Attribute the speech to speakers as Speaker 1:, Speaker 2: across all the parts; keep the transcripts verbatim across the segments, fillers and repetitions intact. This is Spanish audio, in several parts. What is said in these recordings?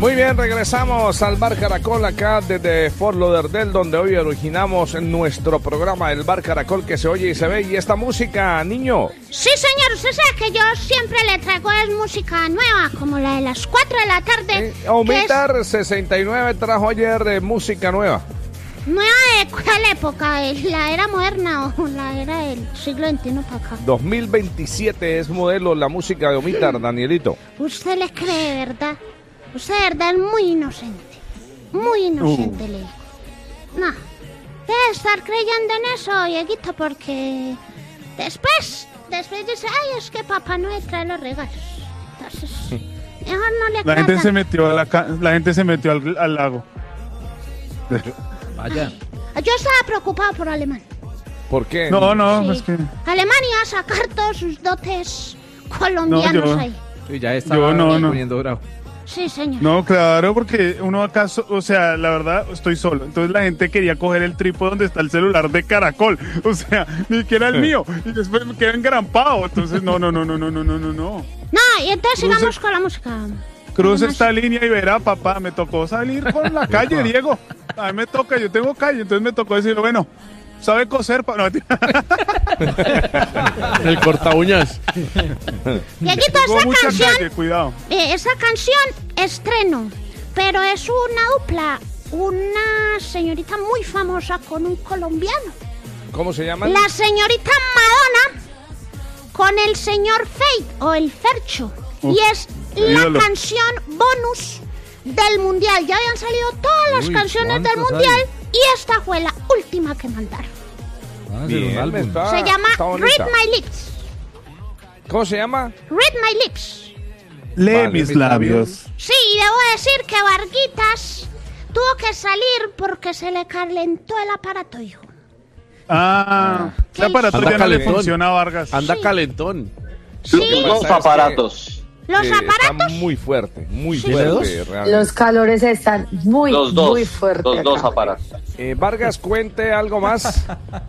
Speaker 1: Muy bien, regresamos al Bar Caracol acá desde Fort Lauderdale, donde hoy originamos nuestro programa, el Bar Caracol, que se oye y se ve. ¿Y esta música, niño?
Speaker 2: Sí, señor, usted sabe que yo siempre le traigo es música nueva, como la de las cuatro de la tarde.
Speaker 1: Eh, Omitar es... sesenta y nueve trajo ayer eh, música nueva.
Speaker 2: ¿Nueva de cuál época? ¿La era moderna o la era del siglo veintiuno para acá?
Speaker 1: dos mil veintisiete es modelo la música de Omitar, Danielito.
Speaker 2: ¿Usted le cree, verdad? Usted de verdad es muy inocente. Muy inocente, uh. le digo. No, debe estar creyendo en eso, Dieguito, porque después, después dice, ay, es que Papá Noel trae los regalos. Entonces, mejor no le
Speaker 3: La gente se metió a la, ca- la gente se metió al, al lago.
Speaker 1: Vaya.
Speaker 2: Ay, yo estaba preocupado por Alemania.
Speaker 3: ¿Por qué? No, no,
Speaker 2: sí.
Speaker 3: es que...
Speaker 2: Alemania a sacar todos sus dotes colombianos
Speaker 3: no, yo,
Speaker 2: ahí.
Speaker 4: Sí, ya está
Speaker 3: yo no, no.
Speaker 4: poniendo bravo.
Speaker 2: Sí, señor.
Speaker 3: No, claro, porque uno acaso, o sea, la verdad, estoy solo. Entonces la gente quería coger el trípode donde está el celular de Caracol. O sea, ni que era el mío. Y después me quedé engrampado. Entonces, no, no, no, no, no, no, no, no. No,
Speaker 2: y entonces
Speaker 3: Cruce,
Speaker 2: sigamos con la música.
Speaker 3: Cruce esta línea y verá, papá, me tocó salir por la calle, Diego. A mí me toca, yo tengo calle, entonces me tocó decirle, bueno, ¿sabe coser? Pa-? No,
Speaker 5: el corta uñas.
Speaker 2: Dieguito, esta canción,
Speaker 3: calle, cuidado.
Speaker 2: Eh, esa canción estreno, pero es una dupla, una señorita muy famosa con un colombiano.
Speaker 1: ¿Cómo se llama?
Speaker 2: La señorita Madonna con el señor Fate o el Fercho. Uf, y es la ídolo. Canción bonus del mundial. Ya habían salido todas las Uy, canciones del mundial hay? Y esta fue la última que mandaron.
Speaker 1: Ah, Bien, está,
Speaker 2: se llama Read My Lips.
Speaker 1: ¿Cómo se llama?
Speaker 2: Read My Lips.
Speaker 3: Lee vale, mis labios.
Speaker 2: labios. Sí, debo decir que Varguitas tuvo que salir porque se le calentó el aparato, hijo.
Speaker 3: Ah, ese aparato ya no le funciona a Vargas.
Speaker 5: Anda sí. calentón.
Speaker 2: Sí.
Speaker 6: Los aparatos.
Speaker 2: Los
Speaker 1: eh,
Speaker 2: aparatos.
Speaker 1: Muy fuerte, muy
Speaker 2: sí.
Speaker 1: fuerte. Realmente.
Speaker 7: Los calores están muy,
Speaker 6: los dos,
Speaker 7: muy fuertes.
Speaker 6: Los dos aparatos.
Speaker 1: Eh, Vargas, cuente algo más.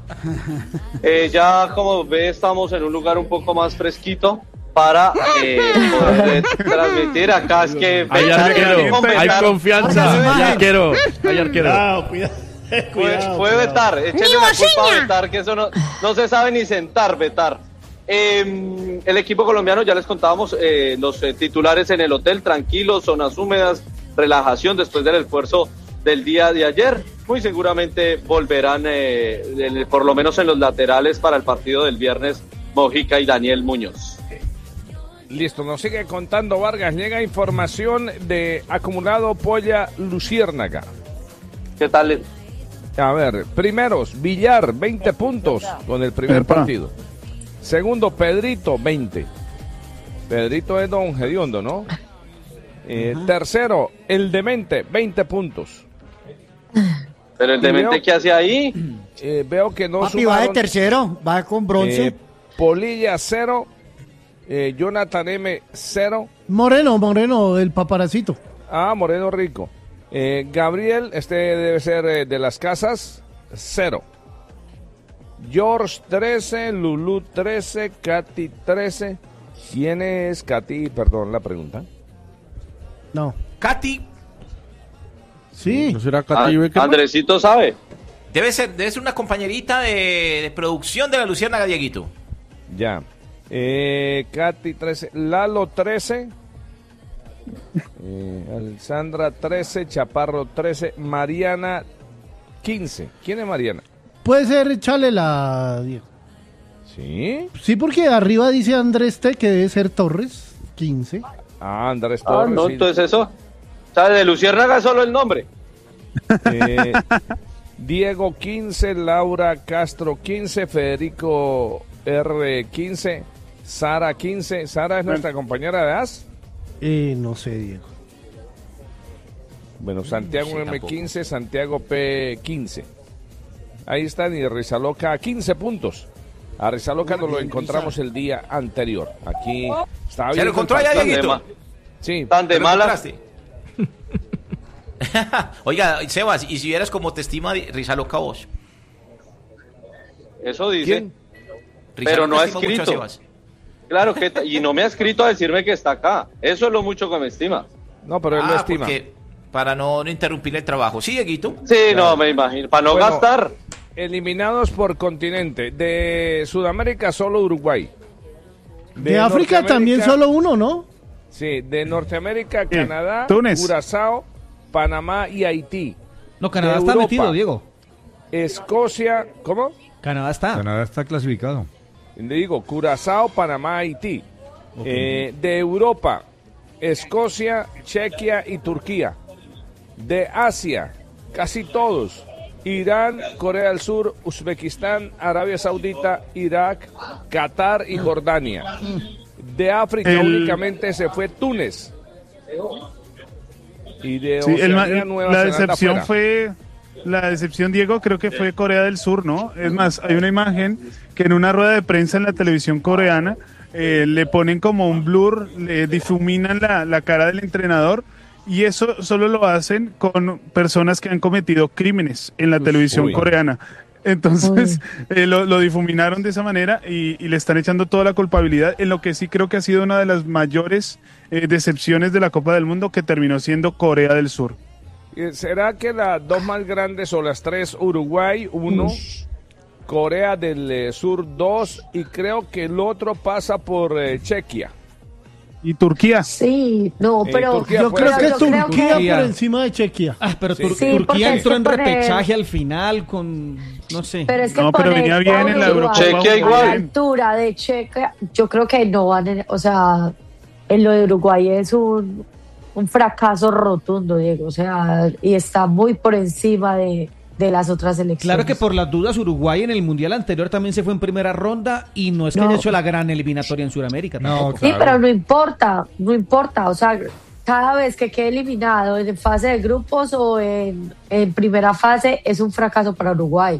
Speaker 6: eh, ya como ve, estamos en un lugar un poco más fresquito para eh, poder transmitir. Acá es que
Speaker 5: hay arquero, hay confianza, hay arquero, hay arquero.
Speaker 8: Cuidado, cuidado.
Speaker 6: Fue, fue vetar, échenle la culpa a vetar, que eso no, no se sabe ni sentar, vetar. Eh, el equipo colombiano, ya les contábamos eh, los eh, titulares en el hotel, tranquilos, zonas húmedas, relajación después del esfuerzo del día de ayer. Muy seguramente volverán, eh, en, por lo menos en los laterales, para el partido del viernes, Mojica y Daniel Muñoz.
Speaker 1: Listo, nos sigue contando Vargas. Llega información de acumulado Polla Luciérnaga.
Speaker 6: ¿Qué tal?
Speaker 1: A ver, primeros, Villar, veinte puntos con el primer Epa. partido. Segundo, Pedrito, veinte. Pedrito es don Gediondo, ¿no? Eh, uh-huh. Tercero, el Demente, veinte puntos.
Speaker 6: ¿Pero el Demente veo, qué hace ahí?
Speaker 1: Eh, veo que no
Speaker 8: Papi sumaron, va de tercero, va con bronce.
Speaker 1: Eh, Polilla, cero. Eh, Jonathan M, cero.
Speaker 8: Moreno, Moreno, el paparacito.
Speaker 1: Ah, Moreno Rico. Eh, Gabriel, este debe ser eh, de las casas, cero. George, trece. Lulú, trece. Katy, trece. ¿Quién es Katy? Perdón la pregunta.
Speaker 8: No.
Speaker 4: Katy.
Speaker 8: Sí.
Speaker 5: ¿No será Katy
Speaker 6: Beckerman? Andresito sabe.
Speaker 4: Debe ser, debe ser una compañerita de, de producción de la Luciérnaga, Dieguito.
Speaker 1: Ya. Eh, Katy, trece. Lalo, trece. Eh, Alexandra, trece. Chaparro, trece. Mariana, quince. ¿Quién es Mariana?
Speaker 8: Puede ser Chalela, Diego.
Speaker 1: ¿Sí?
Speaker 8: Sí, porque arriba dice Andrés T, que debe ser Torres, quince.
Speaker 1: Ah, Andrés Torres.
Speaker 6: Ah, no,
Speaker 1: sí.
Speaker 6: entonces eso. ¿Sabes? De Luciérnaga solo el nombre.
Speaker 1: Eh, Diego, quince. Laura Castro, quince. Federico R, quince. Sara, quince. ¿Sara es nuestra compañera de A S?
Speaker 8: Eh, no sé, Diego.
Speaker 1: Bueno, Santiago
Speaker 4: sí,
Speaker 1: M, quince. Santiago P, quince. Ahí están, y Rizaloca, quince puntos. A Rizaloca nos lo encontramos el día anterior. Aquí estaba bien.
Speaker 4: ¿Se lo encontró allá, Dieguito?
Speaker 1: Sí.
Speaker 6: Tan de malas.
Speaker 4: Oiga, Sebas, ¿y si vieras cómo te estima Rizaloca vos?
Speaker 6: Eso dice.
Speaker 1: ¿Quién?
Speaker 6: Pero no ha escrito. Claro que, y no me ha escrito a decirme que está acá. Eso es lo mucho que me estima.
Speaker 1: No, pero él
Speaker 4: ah,
Speaker 1: lo estima.
Speaker 4: Porque, para no, no interrumpir el trabajo. ¿Sí, Dieguito?
Speaker 6: Sí, claro. No, me imagino. Para no bueno, gastar.
Speaker 1: Eliminados por continente. De Sudamérica solo Uruguay.
Speaker 8: De, de África también solo uno, ¿no?
Speaker 1: Sí, de Norteamérica,
Speaker 3: sí.
Speaker 1: Canadá,
Speaker 3: Túnez,
Speaker 1: Curazao, Panamá y Haití.
Speaker 5: No, Canadá
Speaker 1: de
Speaker 5: está
Speaker 1: Europa,
Speaker 5: metido, Diego.
Speaker 1: Escocia, ¿cómo?
Speaker 5: Canadá está.
Speaker 9: Canadá está clasificado.
Speaker 1: Le digo, Curazao, Panamá, Haití. Okay. Eh, de Europa, Escocia, Chequia y Turquía. De Asia, casi todos. Irán, Corea del Sur, Uzbekistán, Arabia Saudita, Irak, Qatar y Jordania. De África el... únicamente se fue Túnez. Y de
Speaker 3: sí,
Speaker 1: Oceanía,
Speaker 3: el,
Speaker 1: Nueva
Speaker 3: la
Speaker 1: Zelanda
Speaker 3: decepción
Speaker 1: fuera.
Speaker 3: fue la decepción, Diego, creo que fue Corea del Sur, ¿no? Es más, hay una imagen que en una rueda de prensa en la televisión coreana eh, le ponen como un blur, le difuminan la, la cara del entrenador. Y eso solo lo hacen con personas que han cometido crímenes en la Uf, televisión uy. coreana. Entonces eh, lo, lo difuminaron de esa manera y, y le están echando toda la culpabilidad en lo que sí creo que ha sido una de las mayores eh, decepciones de la Copa del Mundo, que terminó siendo Corea del Sur.
Speaker 1: ¿Será que las dos más grandes o las tres, Uruguay, uno, Corea del Sur, dos, y creo que el otro pasa por eh, Chequia?
Speaker 3: ¿Y Turquía?
Speaker 7: Sí, no, pero...
Speaker 8: Eh, yo creo que Turquía que... por encima de Chequia.
Speaker 5: Ah, pero
Speaker 8: sí.
Speaker 5: Tur
Speaker 7: sí,
Speaker 5: Turquía entró en
Speaker 7: poner...
Speaker 5: repechaje al final con... no sé.
Speaker 7: Pero es que
Speaker 3: no, pero venía bien en la Eurocopa.
Speaker 6: Chequia igual.
Speaker 7: A la altura de Chequia, yo creo que no van... En, o sea, en lo de Uruguay es un, un fracaso rotundo, Diego. O sea, y está muy por encima de... de las otras elecciones.
Speaker 5: Claro que por las dudas Uruguay en el Mundial anterior también se fue en primera ronda y no es que no. haya hecho la gran eliminatoria en Sudamérica tampoco.
Speaker 7: No, claro. Sí, pero no importa, no importa, o sea, cada vez que quede eliminado en fase de grupos o en, en primera fase es un fracaso para Uruguay.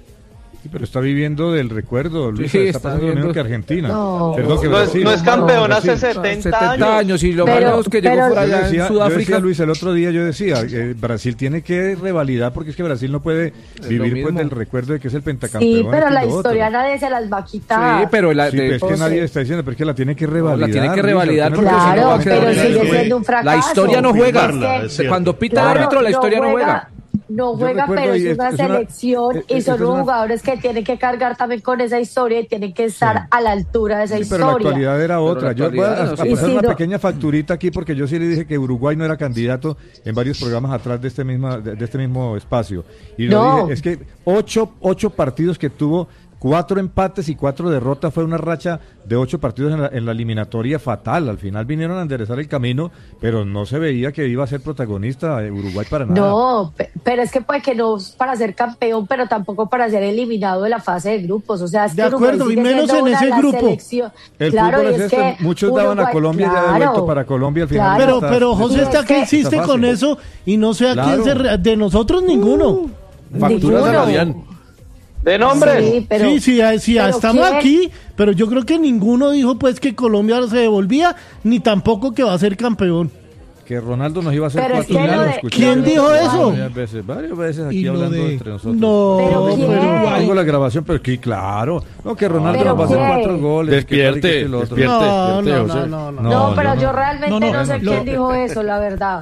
Speaker 9: Sí, pero está viviendo del recuerdo, Luis,
Speaker 5: sí,
Speaker 9: está,
Speaker 5: está
Speaker 9: pasando lo mismo que Argentina.
Speaker 7: No,
Speaker 9: Perdón, que
Speaker 6: no, es, no es campeón no, hace setenta años.
Speaker 5: Y lo
Speaker 7: pero,
Speaker 5: malo es que llegó por allá
Speaker 9: decía,
Speaker 5: en Sudáfrica.
Speaker 9: Yo decía, Luis, el otro día yo decía, eh, Brasil tiene que revalidar porque es que Brasil no puede es vivir pues del recuerdo de que es el pentacampeón.
Speaker 7: Sí, pero la historia otro. nadie se las va a quitar.
Speaker 5: Sí, pero, la,
Speaker 9: sí,
Speaker 5: de,
Speaker 9: pero es que nadie está diciendo, pero es que la tiene que revalidar.
Speaker 5: No, la tiene que revalidar.
Speaker 9: Luis,
Speaker 5: porque
Speaker 7: claro,
Speaker 5: si no
Speaker 7: pero sigue siendo un fracaso.
Speaker 5: La historia no juega.
Speaker 7: Es que,
Speaker 5: Cuando pita
Speaker 7: claro,
Speaker 5: árbitro, la historia no juega.
Speaker 7: No juega, pero es una es selección una, y son unos jugadores que tienen que cargar también con esa historia y tienen que estar sí. a la altura de esa sí, historia.
Speaker 9: Pero la actualidad era otra. Yo voy a, a, a pasar
Speaker 7: sí,
Speaker 9: una
Speaker 7: no.
Speaker 9: pequeña facturita aquí porque yo sí le dije que Uruguay no era candidato en varios programas atrás de este mismo, de, de este mismo espacio. Y lo
Speaker 7: no.
Speaker 9: dije, es que ocho, ocho partidos que tuvo, cuatro empates y cuatro derrotas, fue una racha de ocho partidos en la, en la eliminatoria fatal. Al final vinieron a enderezar el camino, pero no se veía que iba a ser protagonista Uruguay para nada.
Speaker 7: No, pero es que puede que no para ser campeón, pero tampoco para ser eliminado de la fase de grupos. O sea, es
Speaker 8: de
Speaker 7: que
Speaker 8: acuerdo, y menos en ese grupo.
Speaker 7: Selección.
Speaker 9: El
Speaker 7: claro,
Speaker 9: fútbol
Speaker 7: y es,
Speaker 9: es
Speaker 7: que
Speaker 9: este, muchos
Speaker 7: Uruguay,
Speaker 9: daban a Colombia
Speaker 7: claro,
Speaker 9: y ya de vuelto para Colombia al final.
Speaker 8: Claro,
Speaker 9: está,
Speaker 8: pero José está que insiste
Speaker 9: está
Speaker 8: con eso y no sé a claro. quién se... De nosotros ninguno.
Speaker 7: Uh,
Speaker 5: Facturas a Radián.
Speaker 6: De nombres.
Speaker 7: Sí, pero,
Speaker 8: sí, sí, sí
Speaker 7: pero
Speaker 8: estamos
Speaker 7: ¿quién?
Speaker 8: aquí, pero yo creo que ninguno dijo pues que Colombia se devolvía, ni tampoco que va a ser campeón.
Speaker 9: Que Ronaldo nos iba a hacer
Speaker 7: pero
Speaker 9: cuatro
Speaker 7: es que
Speaker 9: goles.
Speaker 7: de,
Speaker 8: ¿Quién dijo eso?
Speaker 9: Varias veces, varias veces aquí hablando
Speaker 5: de...
Speaker 9: entre nosotros.
Speaker 8: No,
Speaker 7: pero,
Speaker 8: pero
Speaker 9: tengo la grabación, pero que claro, no que Ronaldo
Speaker 7: pero
Speaker 9: nos va a hacer
Speaker 7: ¿quién?
Speaker 9: cuatro goles.
Speaker 5: Despierte,
Speaker 9: que, que
Speaker 5: despierte,
Speaker 8: no,
Speaker 5: despierte,
Speaker 8: no,
Speaker 5: José.
Speaker 8: no, no, no,
Speaker 7: no,
Speaker 9: no,
Speaker 7: pero
Speaker 9: no,
Speaker 7: yo realmente
Speaker 10: no,
Speaker 7: no,
Speaker 10: no,
Speaker 7: no sé
Speaker 10: lo,
Speaker 7: quién dijo eso, la verdad.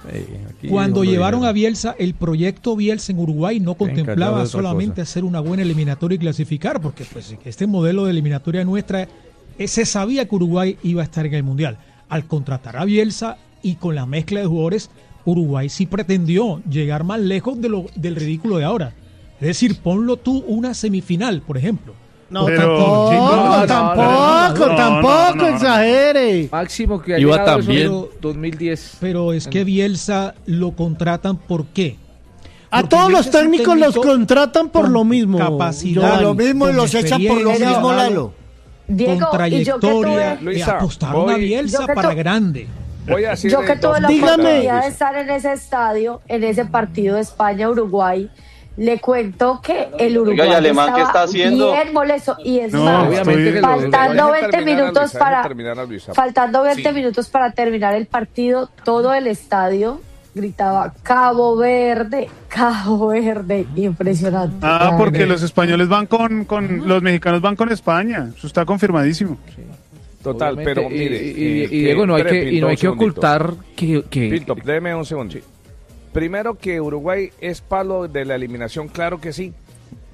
Speaker 9: Hey,
Speaker 10: Cuando llevaron
Speaker 9: dijeron.
Speaker 10: a Bielsa, el proyecto Bielsa en Uruguay no contemplaba solamente hacer una buena eliminatoria y clasificar, porque pues este modelo de eliminatoria nuestra, eh, se sabía que Uruguay iba a estar en el Mundial. Al contratar a Bielsa y con la mezcla de jugadores, Uruguay sí pretendió llegar más lejos de lo, del ridículo de ahora. Es decir, ponlo tú una semifinal, por ejemplo.
Speaker 8: No,
Speaker 3: pero,
Speaker 8: tampoco,
Speaker 3: chicos,
Speaker 8: no, tampoco,
Speaker 3: no,
Speaker 8: tampoco,
Speaker 3: no, no, no.
Speaker 8: exagere.
Speaker 5: Máximo que ha
Speaker 11: Iba
Speaker 5: llegado
Speaker 11: también.
Speaker 5: eso dos mil diez.
Speaker 10: Pero es que Bielsa lo contratan ¿por qué?
Speaker 8: A
Speaker 10: Porque
Speaker 8: todos
Speaker 10: Bielsa
Speaker 8: los
Speaker 10: es un
Speaker 8: técnicos los
Speaker 10: técnico
Speaker 8: contratan por
Speaker 10: con
Speaker 8: lo mismo.
Speaker 10: capacidad,
Speaker 8: Yo-
Speaker 12: lo mismo y
Speaker 10: con
Speaker 12: los echan por lo
Speaker 10: experiencia,
Speaker 12: mismo, Lalo.
Speaker 7: Diego,
Speaker 10: con
Speaker 7: y yo que
Speaker 10: trayectoria,
Speaker 7: tuve,
Speaker 1: Luisa,
Speaker 10: le apostaron
Speaker 1: voy-
Speaker 10: a Bielsa
Speaker 7: yo que
Speaker 10: para
Speaker 7: tu-
Speaker 10: grande.
Speaker 1: Voy a decir
Speaker 7: yo que tuve la
Speaker 8: Dígame.
Speaker 7: oportunidad de estar en ese estadio, en ese partido de España-Uruguay, le cuento que el Uruguay
Speaker 6: Oiga, ¿y Alemán qué
Speaker 7: estaba
Speaker 6: está haciendo?
Speaker 7: bien molesto y es
Speaker 3: No,
Speaker 7: más,
Speaker 3: obviamente que lo-
Speaker 7: faltando
Speaker 1: Deje
Speaker 7: veinte
Speaker 1: terminar a
Speaker 7: minutos
Speaker 1: Luisa,
Speaker 7: para
Speaker 1: deje terminar a Luisa.
Speaker 7: faltando veinte
Speaker 4: Sí.
Speaker 7: minutos para terminar el partido, todo el estadio gritaba Cabo Verde, Cabo Verde, impresionante.
Speaker 3: Ah, porque los españoles van con, con los mexicanos van con España, eso está confirmadísimo.
Speaker 1: Total,
Speaker 11: Obviamente,
Speaker 1: pero mire.
Speaker 11: Y, y,
Speaker 1: eh,
Speaker 11: y Diego, no hay
Speaker 1: espere,
Speaker 11: que, y
Speaker 1: Pinto,
Speaker 11: no hay
Speaker 1: un
Speaker 11: que
Speaker 1: segundito.
Speaker 11: ocultar que. que
Speaker 1: Pinto, déme un segundo. Primero que Uruguay es palo de la eliminación, claro que sí.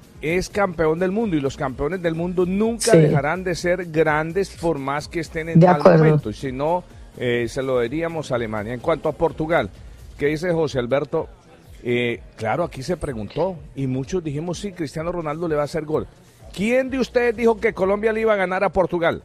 Speaker 1: Es campeón del mundo y los campeones del mundo nunca
Speaker 7: Sí.
Speaker 1: dejarán de ser grandes por más que estén en
Speaker 7: De
Speaker 1: mal
Speaker 7: acuerdo.
Speaker 1: momento. Y si no, eh, se lo diríamos a Alemania. En cuanto a Portugal, ¿qué dice José Alberto? Eh, claro, aquí se preguntó y muchos dijimos sí, Cristiano Ronaldo le va a hacer gol. ¿Quién de ustedes dijo que Colombia le iba a ganar a Portugal?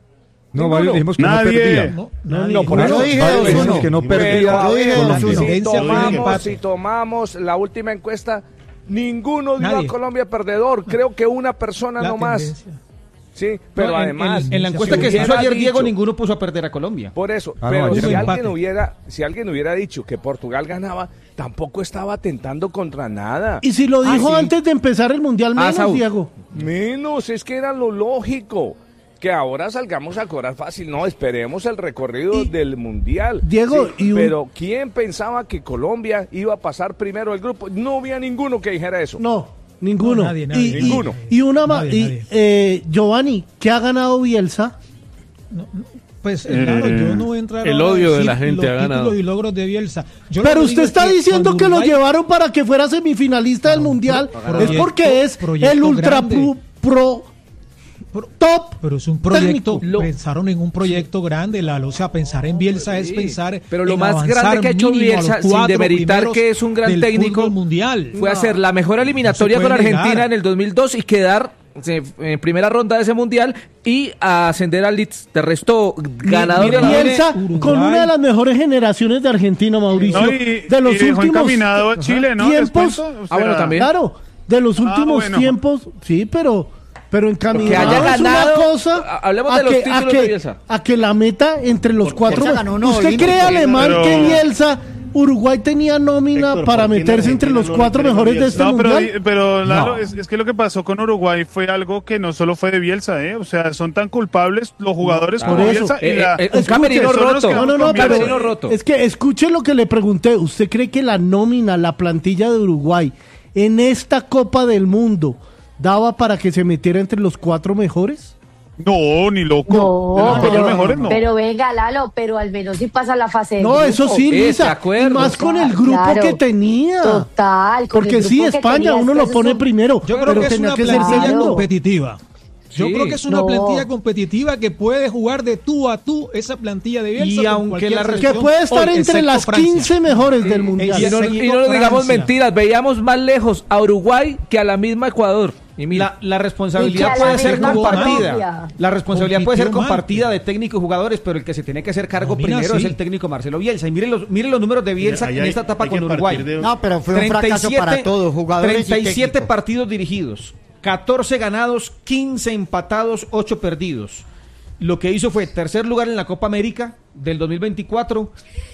Speaker 9: No,
Speaker 1: Ninguno.
Speaker 9: varios dijimos que
Speaker 3: Nadie.
Speaker 9: no perdía.
Speaker 10: No,
Speaker 5: No,
Speaker 10: nadie.
Speaker 5: no, por
Speaker 8: Yo
Speaker 5: eso.
Speaker 8: dije
Speaker 9: Varios
Speaker 8: dos
Speaker 9: dijimos
Speaker 8: uno.
Speaker 9: que no
Speaker 1: Pero,
Speaker 9: perdía
Speaker 1: a ver,
Speaker 8: Colombia.
Speaker 1: si
Speaker 10: Tendencia fue
Speaker 1: tomamos,
Speaker 10: empate.
Speaker 1: si tomamos la última encuesta, ninguno dio
Speaker 10: Nadie.
Speaker 1: a Colombia perdedor. Creo que una persona
Speaker 10: La
Speaker 1: no más.
Speaker 10: tendencia.
Speaker 1: Sí, pero
Speaker 5: No, en-
Speaker 1: además.
Speaker 5: En, en la
Speaker 10: si
Speaker 5: encuesta que se hizo
Speaker 1: hubiera
Speaker 5: ayer, Diego,
Speaker 1: dicho-
Speaker 5: ninguno puso a perder a Colombia.
Speaker 1: Por eso,
Speaker 9: Ah, no,
Speaker 1: pero
Speaker 9: ayer
Speaker 1: si
Speaker 10: fue
Speaker 1: alguien,
Speaker 10: empate.
Speaker 1: hubiera, si alguien hubiera dicho que Portugal ganaba, tampoco estaba atentando contra nada.
Speaker 8: Y si lo dijo
Speaker 1: Ah, sí.
Speaker 8: antes de empezar el Mundial,
Speaker 5: Ah,
Speaker 8: menos,
Speaker 5: Saúl.
Speaker 8: Diego.
Speaker 1: Menos, es que era lo lógico. Que ahora salgamos a cobrar fácil. No, esperemos el recorrido
Speaker 8: Y-
Speaker 1: del Mundial.
Speaker 8: Diego, y un-
Speaker 1: Pero ¿quién pensaba que Colombia iba a pasar primero el grupo? No había ninguno que dijera eso.
Speaker 8: No, ninguno.
Speaker 10: No, nadie, nadie.
Speaker 8: Y, y-
Speaker 1: Ninguno.
Speaker 8: y una más.
Speaker 10: Nadie,
Speaker 8: y,
Speaker 10: nadie.
Speaker 8: eh, Giovanni, ¿qué ha ganado Bielsa?
Speaker 10: No, no, pues eh, claro, yo no voy a entrar
Speaker 12: el
Speaker 10: ahora a
Speaker 12: odio de
Speaker 10: decir
Speaker 12: la gente
Speaker 10: los
Speaker 12: ha ganado.
Speaker 10: títulos y logros de Bielsa. Yo lo
Speaker 8: Pero
Speaker 10: que
Speaker 8: usted
Speaker 10: digo es
Speaker 8: está
Speaker 10: que
Speaker 8: diciendo
Speaker 10: cuando
Speaker 8: que lo
Speaker 10: Uruguay-
Speaker 8: llevaron para que fuera semifinalista del
Speaker 10: No,
Speaker 8: Mundial.
Speaker 10: pro-
Speaker 8: es porque
Speaker 10: proyecto-
Speaker 8: es
Speaker 10: proyecto
Speaker 8: el ultra
Speaker 10: grande.
Speaker 8: pu- pro
Speaker 10: Pro-
Speaker 8: top.
Speaker 10: Pero es un proyecto,
Speaker 8: técnico.
Speaker 10: pensaron en un proyecto grande, Lalo. O sea, pensar en Bielsa es
Speaker 11: Sí,
Speaker 10: pensar
Speaker 11: pero lo
Speaker 10: en
Speaker 11: más
Speaker 10: avanzar
Speaker 11: grande que ha hecho
Speaker 10: mínimo a los
Speaker 11: Bielsa, sin
Speaker 10: cuatro
Speaker 11: demeritar
Speaker 10: primeros
Speaker 11: que es un gran
Speaker 10: del
Speaker 11: técnico,
Speaker 10: fútbol mundial.
Speaker 11: fue hacer la mejor eliminatoria
Speaker 10: No se
Speaker 11: con
Speaker 10: puede
Speaker 11: Argentina
Speaker 10: negar.
Speaker 11: en el dos mil dos y quedar eh, en primera ronda de ese mundial y a ascender al Leeds. De resto, ganador
Speaker 8: Mire,
Speaker 11: de la
Speaker 8: Bielsa
Speaker 10: Uruguay.
Speaker 8: con una de las mejores generaciones de Argentina, Mauricio.
Speaker 3: No, y,
Speaker 8: de los
Speaker 3: y dejó
Speaker 8: últimos
Speaker 3: encaminado a Chile, ¿no? ¿Les
Speaker 8: tiempos.
Speaker 3: cuento? O
Speaker 11: Ah, bueno,
Speaker 3: sea,
Speaker 11: también.
Speaker 8: Claro, de los
Speaker 3: Ah,
Speaker 8: últimos
Speaker 3: bueno.
Speaker 8: tiempos, sí, pero pero encaminado
Speaker 11: Que haya
Speaker 8: es una
Speaker 11: ganado,
Speaker 8: cosa
Speaker 11: ha- hablemos
Speaker 8: a
Speaker 11: de los
Speaker 8: que,
Speaker 11: títulos
Speaker 8: a
Speaker 11: de
Speaker 8: que,
Speaker 11: Bielsa.
Speaker 8: a que la meta entre los cuatro.
Speaker 13: Bielsa ganó uno
Speaker 8: ¿Usted
Speaker 13: olímpico,
Speaker 8: cree, alemán,
Speaker 3: pero-
Speaker 8: que Bielsa, Uruguay tenía nómina
Speaker 14: Héctor,
Speaker 8: para
Speaker 14: ¿por qué en
Speaker 8: meterse entre
Speaker 14: Argentina
Speaker 8: los
Speaker 14: no le
Speaker 8: cuatro
Speaker 14: entregan
Speaker 8: mejores de
Speaker 14: Bielsa?
Speaker 8: este
Speaker 3: No, pero,
Speaker 8: mundial?
Speaker 3: pero Lalo,
Speaker 11: No.
Speaker 3: es, es que lo que pasó con Uruguay fue algo que no solo fue de Bielsa, ¿eh? O sea, son tan culpables los jugadores
Speaker 8: Por
Speaker 3: como
Speaker 8: eso.
Speaker 3: Bielsa y
Speaker 11: Eh,
Speaker 3: la...
Speaker 11: eh, un
Speaker 8: Escuche,
Speaker 11: camerino
Speaker 3: son los
Speaker 11: roto.
Speaker 3: que
Speaker 8: No, no, no,
Speaker 3: con
Speaker 8: pero
Speaker 3: Bielsa.
Speaker 11: Camerino roto.
Speaker 8: es que escuche lo que le pregunté. ¿Usted cree que la nómina, la plantilla de Uruguay en esta Copa del Mundo daba para que se metiera entre los cuatro mejores?
Speaker 3: No, ni loco.
Speaker 7: No,
Speaker 3: de los cuatro
Speaker 7: pero,
Speaker 3: mejores no.
Speaker 7: pero venga, Lalo, pero al menos si pasa la fase de
Speaker 8: No,
Speaker 7: grupo.
Speaker 8: eso sí,
Speaker 11: Eh, de
Speaker 8: Lisa.
Speaker 11: acuerdo.
Speaker 8: Y más con el grupo
Speaker 7: Claro.
Speaker 8: que tenía.
Speaker 7: Total. con
Speaker 8: Porque
Speaker 7: el
Speaker 8: sí,
Speaker 7: grupo que
Speaker 8: España
Speaker 7: tenía,
Speaker 8: uno
Speaker 7: es que
Speaker 8: lo
Speaker 7: esos
Speaker 8: pone
Speaker 7: son-
Speaker 8: primero.
Speaker 10: Yo creo
Speaker 8: pero
Speaker 10: que es
Speaker 8: tenía
Speaker 10: una
Speaker 8: que ser
Speaker 10: plantilla
Speaker 8: segundo.
Speaker 10: competitiva. Yo
Speaker 11: Sí.
Speaker 10: creo que es una
Speaker 7: No.
Speaker 10: plantilla competitiva que puede jugar de tú a tú esa plantilla de Bielsa.
Speaker 5: Y
Speaker 10: con
Speaker 5: aunque
Speaker 10: cualquier
Speaker 5: la-
Speaker 8: Que
Speaker 10: selección
Speaker 8: puede estar
Speaker 10: hoy,
Speaker 8: entre
Speaker 10: excepto
Speaker 8: las
Speaker 10: Francia.
Speaker 8: quince mejores del
Speaker 11: Y
Speaker 8: mundial.
Speaker 11: no, y no nos digamos mentiras, veíamos más lejos a Uruguay que a la misma Ecuador. Y mira,
Speaker 5: La, la
Speaker 7: Y que
Speaker 5: responsabilidad
Speaker 7: a la
Speaker 5: puede ser
Speaker 7: misma
Speaker 5: compartida.
Speaker 7: Colombia.
Speaker 5: La responsabilidad puede ser
Speaker 10: Compitió mal,
Speaker 5: compartida
Speaker 10: pero-
Speaker 5: de técnico y jugadores, pero el que se tiene que hacer cargo
Speaker 10: No, mira,
Speaker 5: primero es
Speaker 10: sí.
Speaker 5: el técnico Marcelo Bielsa. Y miren los, miren los números de Bielsa
Speaker 14: Ahí
Speaker 5: en
Speaker 14: hay-
Speaker 5: esta etapa
Speaker 14: hay que
Speaker 5: con Uruguay.
Speaker 14: partir de-
Speaker 13: No, pero fue un fracaso para todos, jugadores y
Speaker 5: treinta y siete
Speaker 13: técnicos.
Speaker 5: partidos dirigidos, catorce ganados, quince empatados, ocho perdidos. Lo que hizo fue tercer lugar en la Copa América del dos mil veinticuatro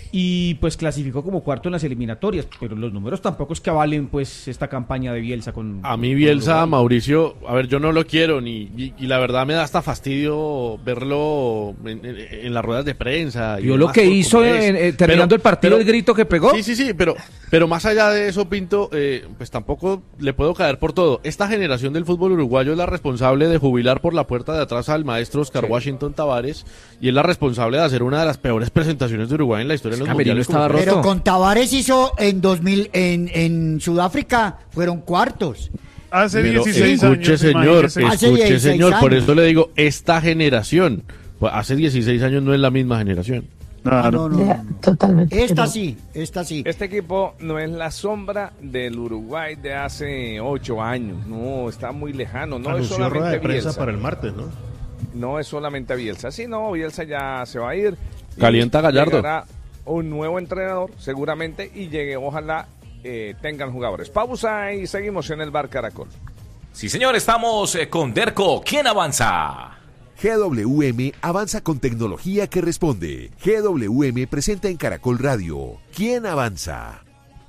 Speaker 5: y pues clasificó como cuarto en las eliminatorias, pero los números tampoco es que avalen pues esta campaña de Bielsa con
Speaker 12: A mí
Speaker 5: con
Speaker 12: Bielsa,
Speaker 5: Uruguay.
Speaker 12: Mauricio, a ver, yo no lo quiero ni y, y la verdad me da hasta fastidio verlo en, en- en las ruedas de prensa. y
Speaker 11: vio lo
Speaker 12: demás
Speaker 11: que
Speaker 12: por
Speaker 11: hizo
Speaker 12: cómo es.
Speaker 11: en- eh, terminando el partido, el grito que pegó.
Speaker 12: Sí, sí, sí, pero, pero más allá de eso, Pinto, eh, pues tampoco le puedo caer por todo. Esta generación del fútbol uruguayo es la responsable de jubilar por la puerta de atrás al maestro Oscar Washington Tavares y es la responsable de hacer una de las peores presentaciones de Uruguay en la historia de los
Speaker 11: Camerino
Speaker 12: mundiales.
Speaker 11: estaba
Speaker 12: como fue.
Speaker 13: Pero con Tavares hizo en dos mil en, en Sudáfrica fueron cuartos.
Speaker 3: Hace
Speaker 12: Pero
Speaker 3: dieciséis
Speaker 12: escuche,
Speaker 3: años,
Speaker 12: señor,
Speaker 3: imagínese.
Speaker 13: Hace
Speaker 12: escuche,
Speaker 13: dieciséis
Speaker 12: señor, por
Speaker 13: años.
Speaker 12: eso le digo, esta generación, pues hace dieciséis años no es la misma generación.
Speaker 13: Ah, no, no,
Speaker 7: Ya,
Speaker 13: no, no.
Speaker 7: totalmente.
Speaker 13: Esta
Speaker 7: no.
Speaker 13: sí, esta sí.
Speaker 1: Este equipo no es la sombra del Uruguay de hace ocho años. No, está muy lejano. No es
Speaker 14: Anunció rueda
Speaker 1: solamente
Speaker 14: de prensa
Speaker 1: Bielsa.
Speaker 14: para el martes, ¿no?
Speaker 1: No es solamente Bielsa. Sí, no, Bielsa ya se va a ir. Y
Speaker 12: Calienta Gallardo.
Speaker 1: llegará un nuevo entrenador, seguramente, y llegue, ojalá eh, tengan jugadores. Pausa y seguimos en el Bar Caracol.
Speaker 4: Sí, señor, estamos eh, con Derco. ¿Quién avanza?
Speaker 15: G W M avanza con tecnología que responde. G W M presenta en Caracol Radio. ¿Quién avanza?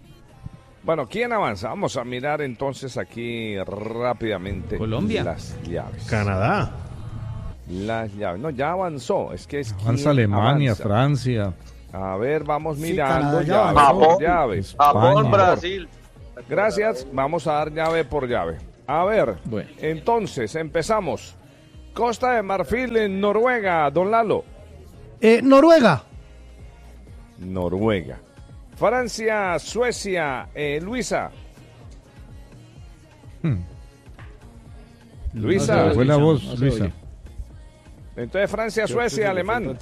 Speaker 1: Bueno, ¿quién avanza? Vamos a mirar entonces aquí rápidamente.
Speaker 5: Colombia.
Speaker 1: Las llaves.
Speaker 14: Canadá.
Speaker 1: Las llaves. No, ya avanzó. Es que es
Speaker 9: Avanza
Speaker 1: quién
Speaker 9: Alemania,
Speaker 1: avanza.
Speaker 9: Francia.
Speaker 1: A ver, vamos
Speaker 13: Sí,
Speaker 1: mirando
Speaker 13: Canadá ya
Speaker 1: llave
Speaker 13: avanzó.
Speaker 1: por llaves.
Speaker 6: Japón,
Speaker 9: España.
Speaker 6: Brasil.
Speaker 1: Gracias, vamos a dar llave por llave. A ver,
Speaker 11: Bueno.
Speaker 1: entonces empezamos. Costa de Marfil en Noruega, don Lalo.
Speaker 8: Eh, Noruega.
Speaker 1: Noruega. Francia, Suecia, eh, Luisa.
Speaker 9: Hmm.
Speaker 1: Luisa.
Speaker 9: No, fue la voz, no Luisa.
Speaker 1: Entonces Francia, Suecia, alemán.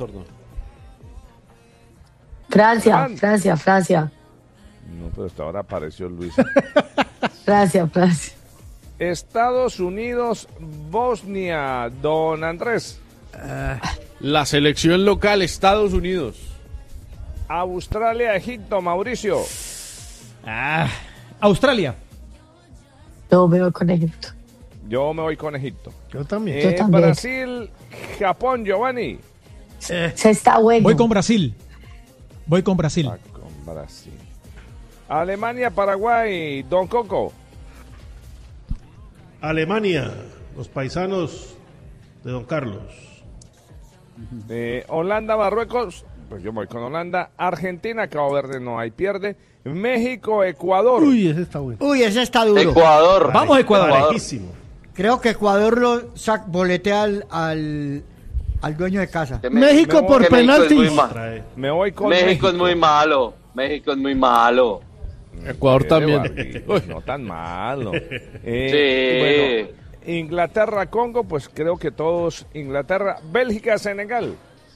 Speaker 7: Francia,
Speaker 1: Alemán.
Speaker 7: Francia, Francia.
Speaker 1: No, pero hasta ahora apareció Luisa.
Speaker 7: Francia, Francia.
Speaker 1: Estados Unidos, Bosnia, don Andrés.
Speaker 12: La selección local, Estados Unidos.
Speaker 1: Australia, Egipto, Mauricio.
Speaker 5: Ah, Australia.
Speaker 7: No, me voy con Egipto.
Speaker 1: Yo me voy con Egipto.
Speaker 8: Yo también.
Speaker 1: Eh,
Speaker 7: Yo también.
Speaker 1: Brasil, Japón, Giovanni.
Speaker 7: Se está bueno.
Speaker 10: Voy con Brasil. Voy con Brasil.
Speaker 1: Ah, con Brasil. Alemania, Paraguay, don Coco.
Speaker 14: Alemania, los paisanos de don Carlos.
Speaker 1: Eh, Holanda, Marruecos. Pues yo me voy con Holanda. Argentina, Cabo Verde no hay pierde. México, Ecuador.
Speaker 8: Uy, ese está bueno.
Speaker 13: Uy, ese está duro.
Speaker 6: Ecuador.
Speaker 5: Vamos, Ecuador.
Speaker 14: Parejísimo.
Speaker 13: Creo que Ecuador lo sac boletea al, al, al dueño de casa.
Speaker 6: Que me-
Speaker 8: México
Speaker 6: me-
Speaker 8: por
Speaker 6: que México es muy
Speaker 8: penaltis.
Speaker 6: ma-
Speaker 14: Trae.
Speaker 1: Me voy con
Speaker 6: México,
Speaker 1: México.
Speaker 6: es muy malo. México es muy malo.
Speaker 12: Ecuador
Speaker 1: Eh,
Speaker 12: también.
Speaker 1: Barrios, no tan malo. Eh,
Speaker 6: Sí.
Speaker 1: bueno, Inglaterra, Congo, pues creo que todos. Inglaterra, Bélgica, Senegal.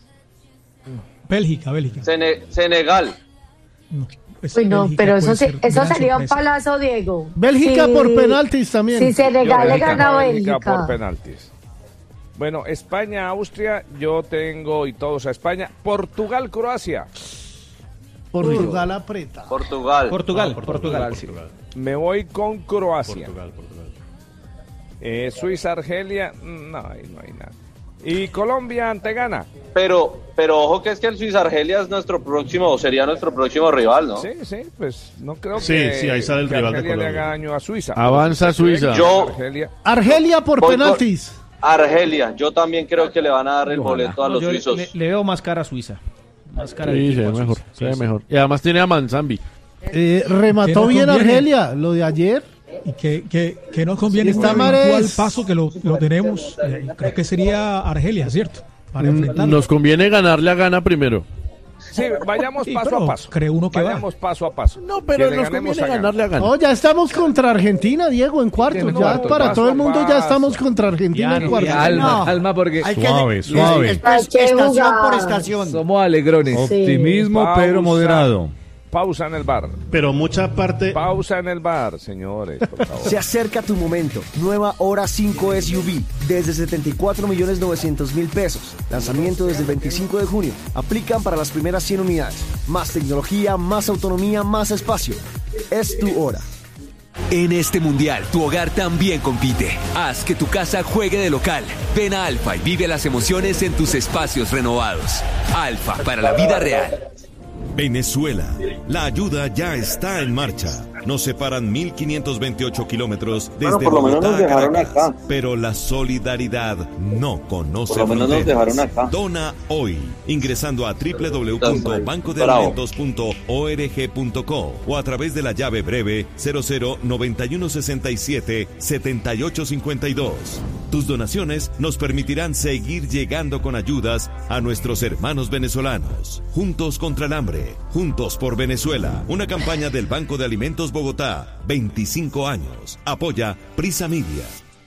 Speaker 10: Bélgica, Bélgica.
Speaker 6: Sene- Senegal.
Speaker 10: No, es
Speaker 7: Uy, no,
Speaker 10: Bélgica
Speaker 7: pero
Speaker 10: puede
Speaker 7: eso, sí,
Speaker 10: ser
Speaker 7: eso
Speaker 10: gran
Speaker 7: sería un
Speaker 10: sorpresa.
Speaker 7: palazo, Diego.
Speaker 8: Bélgica
Speaker 7: Sí,
Speaker 8: por penaltis también.
Speaker 7: Si Senegal le
Speaker 1: Yo,
Speaker 7: gana a
Speaker 1: Bélgica
Speaker 7: Bélgica.
Speaker 1: por penaltis. Bueno, España, Austria, yo tengo y todos a España. Portugal, Croacia.
Speaker 8: Portugal aprieta.
Speaker 6: Portugal.
Speaker 5: Portugal,
Speaker 14: No,
Speaker 5: Portugal, sí.
Speaker 1: Me voy con Croacia.
Speaker 14: Portugal, Portugal.
Speaker 1: Eh, Suiza, Argelia, no, ahí no hay nada. Y Colombia ante Ghana.
Speaker 6: Pero, pero ojo que es que el Suiza Argelia es nuestro próximo, sería nuestro próximo rival, ¿no?
Speaker 1: Sí, sí, pues no creo
Speaker 14: Sí,
Speaker 1: que,
Speaker 14: sí, ahí sale el
Speaker 1: que
Speaker 14: rival de
Speaker 1: Argelia le
Speaker 14: Colombia.
Speaker 1: haga daño a Suiza.
Speaker 12: Avanza Suiza.
Speaker 6: Yo-
Speaker 1: Argelia.
Speaker 8: Argelia por
Speaker 6: Voy con-
Speaker 8: penaltis.
Speaker 6: Argelia, yo también creo que le van a dar el
Speaker 5: Ojalá.
Speaker 6: boleto a
Speaker 5: No,
Speaker 6: los
Speaker 5: yo
Speaker 6: suizos.
Speaker 5: Le, le veo más cara a Suiza. Más cara de
Speaker 12: Sí, se
Speaker 5: equipo
Speaker 12: ve
Speaker 5: a
Speaker 12: mejor.
Speaker 5: Suiza.
Speaker 12: Se ve
Speaker 5: Sí,
Speaker 12: mejor. Y además tiene a Manzambi.
Speaker 8: Eh,
Speaker 10: Que
Speaker 8: remató
Speaker 10: no
Speaker 8: bien
Speaker 10: conviene.
Speaker 8: Argelia, lo de ayer.
Speaker 10: Y que, que, que nos conviene
Speaker 8: Sí,
Speaker 10: con
Speaker 8: está
Speaker 10: el eventual
Speaker 8: Mares.
Speaker 10: paso que lo, lo tenemos. eh, creo que sería Argelia, ¿cierto? Para enfrentarlo.
Speaker 12: Nos conviene ganarle a Ghana primero.
Speaker 1: Sí, vayamos
Speaker 10: Sí,
Speaker 1: paso
Speaker 10: pero
Speaker 1: a paso.
Speaker 10: cree uno que va.
Speaker 1: vayamos paso a paso.
Speaker 12: No, pero
Speaker 1: Que le
Speaker 12: nos
Speaker 1: ganemos
Speaker 12: conviene
Speaker 1: a Ghana.
Speaker 12: ganarle a Ghana.
Speaker 8: No, ya estamos contra Argentina, Diego, en cuartos.
Speaker 1: En
Speaker 8: Ya
Speaker 1: cuartos,
Speaker 8: para
Speaker 1: paso
Speaker 8: todo el
Speaker 1: a
Speaker 8: mundo ya
Speaker 1: paso.
Speaker 8: estamos contra Argentina
Speaker 5: Ya,
Speaker 8: en
Speaker 5: no,
Speaker 8: cuartos.
Speaker 5: ya, alma,
Speaker 13: No.
Speaker 5: alma, porque
Speaker 13: Hay que
Speaker 9: Suave,
Speaker 13: es-
Speaker 9: suave.
Speaker 13: es-
Speaker 7: Hay que
Speaker 13: estación
Speaker 7: jugar.
Speaker 13: por estación.
Speaker 5: somos alegrones.
Speaker 9: Optimismo,
Speaker 1: Pausa.
Speaker 9: pero moderado.
Speaker 1: Pausa en el bar.
Speaker 14: Pero mucha parte.
Speaker 1: Pausa en el bar, señores, por favor.
Speaker 16: Se acerca tu momento. Nueva Hora cinco S U V. Desde setenta y cuatro millones novecientos mil pesos. Lanzamiento desde el veinticinco de junio. Aplican para las primeras cien unidades. Más tecnología, más autonomía, más espacio. Es tu hora.
Speaker 17: En este mundial, tu hogar también compite. Haz que tu casa juegue de local. Ven a Alfa y vive las emociones en tus espacios renovados. Alfa, para la vida real.
Speaker 18: Venezuela. La ayuda ya está en marcha. Nos separan mil quinientos veintiocho kilómetros desde
Speaker 6: Bueno, por lo menos
Speaker 18: Bogotá
Speaker 6: nos
Speaker 18: a
Speaker 6: dejaron
Speaker 18: Caracas.
Speaker 6: acá.
Speaker 18: Pero la solidaridad no conoce
Speaker 6: Por lo menos nos
Speaker 18: fronteras.
Speaker 6: dejaron acá.
Speaker 18: Dona hoy ingresando a doble u doble u doble u punto banco de alimentos punto org punto co o a través de la llave breve cero cero noventa y uno sesenta y siete setenta y ocho cincuenta y dos. Tus donaciones nos permitirán seguir llegando con ayudas a nuestros hermanos venezolanos. Juntos contra el hambre, juntos por Venezuela. Una campaña del Banco de Alimentos Bogotá. veinticinco años. Apoya Prisa Media.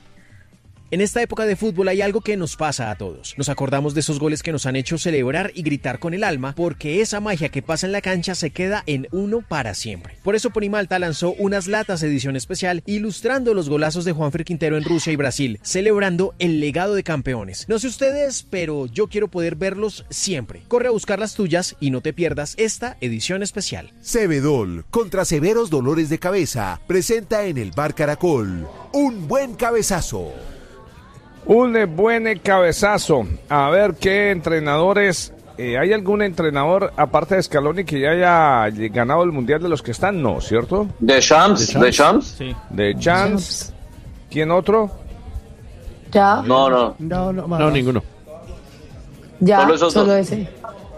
Speaker 19: En esta época de fútbol hay algo que nos pasa a todos. Nos acordamos de esos goles que nos han hecho celebrar y gritar con el alma, porque esa magia que pasa en la cancha se queda en uno para siempre. Por eso Ponimalta lanzó unas latas edición especial ilustrando los golazos de Juanfer Quintero en Rusia y Brasil, celebrando el legado de campeones. No sé ustedes, pero yo quiero poder verlos siempre. Corre a buscar las tuyas y no te pierdas esta edición especial.
Speaker 15: Cebedol, contra severos dolores de cabeza, presenta en el Bar Caracol un buen cabezazo.
Speaker 1: Un eh, buen eh, cabezazo. A ver qué entrenadores. Eh, ¿Hay algún entrenador, aparte de Scaloni, que ya haya ganado el mundial de los que están? No, ¿cierto?
Speaker 6: De Champs, de Champs.
Speaker 5: Sí.
Speaker 1: De Champs. ¿Quién otro?
Speaker 7: Ya,
Speaker 6: No, no.
Speaker 8: No, no,
Speaker 12: No, ninguno.
Speaker 7: ya,
Speaker 6: Solo esos
Speaker 7: solo
Speaker 6: dos.
Speaker 7: ese.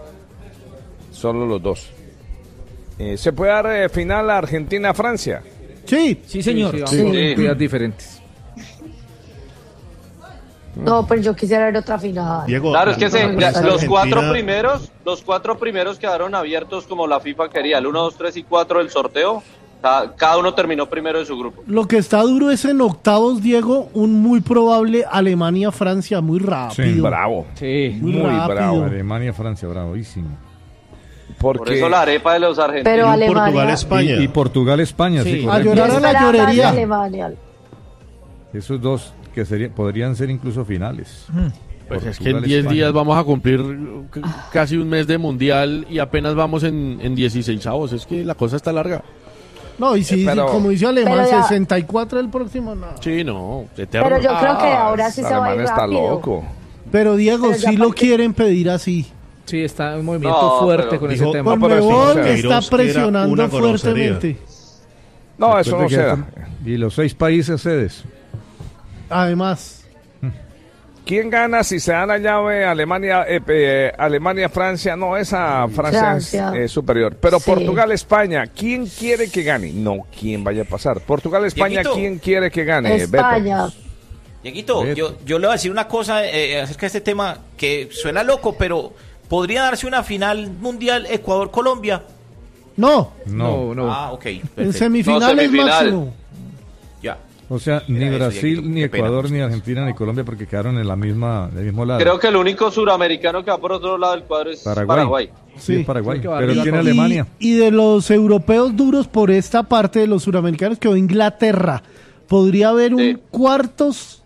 Speaker 1: Solo los dos. Eh, ¿Se puede dar eh, final a Argentina-Francia?
Speaker 8: Sí.
Speaker 5: Sí, señor.
Speaker 11: Sí,
Speaker 5: Sí,
Speaker 11: sí, vamos con
Speaker 6: Sí.
Speaker 11: cuidados diferentes.
Speaker 7: No, pero yo quisiera ver otra final.
Speaker 14: Diego,
Speaker 6: Claro, es que se,
Speaker 14: la-
Speaker 6: ya,
Speaker 14: la
Speaker 6: los cuatro
Speaker 14: Argentina-
Speaker 6: primeros, los cuatro primeros quedaron abiertos como la FIFA quería. El uno, dos, tres y cuatro del sorteo. Cada, cada uno terminó primero de su grupo.
Speaker 8: Lo que está duro es en octavos, Diego, un muy probable Alemania-Francia, muy rápido.
Speaker 9: Sí,
Speaker 1: bravo.
Speaker 11: Sí,
Speaker 8: muy, rápido.
Speaker 9: Alemania, Francia, bravísimo.
Speaker 1: Porque...
Speaker 6: Por eso la arepa de los argentinos.
Speaker 7: Pero Alemania-
Speaker 14: Portugal, España.
Speaker 9: Y, y Portugal, España, sí.
Speaker 8: Sí.
Speaker 9: correcto.
Speaker 8: A llorar a la
Speaker 7: Esperaba más de
Speaker 8: llorería.
Speaker 7: Alemania.
Speaker 9: Esos dos que serían, podrían ser incluso finales.
Speaker 12: Pues es que en
Speaker 9: Portugal,
Speaker 12: diez
Speaker 9: España.
Speaker 12: días vamos a cumplir c- casi un mes de mundial y apenas vamos en, en dieciseisavos. Es que la cosa está larga.
Speaker 8: No, y si,
Speaker 1: Eh, pero-
Speaker 8: si, como dice Alemán,
Speaker 7: Pero ya-
Speaker 8: sesenta y cuatro el próximo, no.
Speaker 12: Sí, no, eterno.
Speaker 7: Pero yo creo que
Speaker 1: Ah,
Speaker 7: ahora sí se va a
Speaker 1: Alemán
Speaker 7: ir
Speaker 1: está
Speaker 7: rápido.
Speaker 1: loco.
Speaker 8: Pero Diego,
Speaker 7: Pero ya
Speaker 8: sí lo
Speaker 7: porque-
Speaker 8: quieren pedir así.
Speaker 11: Sí, está un movimiento
Speaker 6: No,
Speaker 11: fuerte
Speaker 6: pero
Speaker 11: con
Speaker 14: dijo-
Speaker 11: ese tema.
Speaker 1: No, pero eso no
Speaker 8: Conmebol
Speaker 1: se da.
Speaker 8: está
Speaker 14: Queiroz, que era
Speaker 8: presionando
Speaker 14: una grosería.
Speaker 8: fuertemente.
Speaker 1: No, eso no
Speaker 9: Recuerde
Speaker 1: se
Speaker 9: que
Speaker 1: da.
Speaker 9: están- Y los seis países sedes.
Speaker 8: Además,
Speaker 1: ¿Quién gana si se da la llave Alemania, eh, eh, Alemania, Francia? No, esa Francia,
Speaker 7: Francia.
Speaker 1: es eh, superior. Pero
Speaker 7: Sí.
Speaker 1: Portugal, España, ¿quién quiere que gane? No, ¿quién vaya a pasar? Portugal, España,
Speaker 4: Dieguito.
Speaker 1: ¿quién quiere que gane?
Speaker 7: España.
Speaker 1: Beto.
Speaker 4: Dieguito, yo, yo le voy a decir una cosa eh, acerca de este tema que suena loco, pero ¿podría darse una final mundial Ecuador-Colombia?
Speaker 8: no.
Speaker 9: No.
Speaker 11: no.
Speaker 4: Ah, ok.
Speaker 8: En
Speaker 4: perfecto.
Speaker 8: semifinales
Speaker 6: No, semifinal.
Speaker 8: máximo.
Speaker 4: Ya.
Speaker 9: O sea, ni
Speaker 4: Era eso,
Speaker 9: Brasil,
Speaker 4: Dieguito,
Speaker 9: ni
Speaker 4: qué pena.
Speaker 9: Ecuador, ni Argentina, ni Colombia, porque quedaron en la misma, del mismo lado.
Speaker 6: Creo que el único suramericano que va por otro lado del cuadro es
Speaker 9: Paraguay.
Speaker 6: Paraguay.
Speaker 9: Sí,
Speaker 8: Sí.
Speaker 9: es Paraguay.
Speaker 11: Creo que va
Speaker 9: Pero
Speaker 11: arriba
Speaker 9: tiene
Speaker 11: con-
Speaker 9: Alemania.
Speaker 8: Y, y de los europeos duros por esta parte de los suramericanos quedó Inglaterra. Podría haber un
Speaker 6: Sí.
Speaker 8: cuartos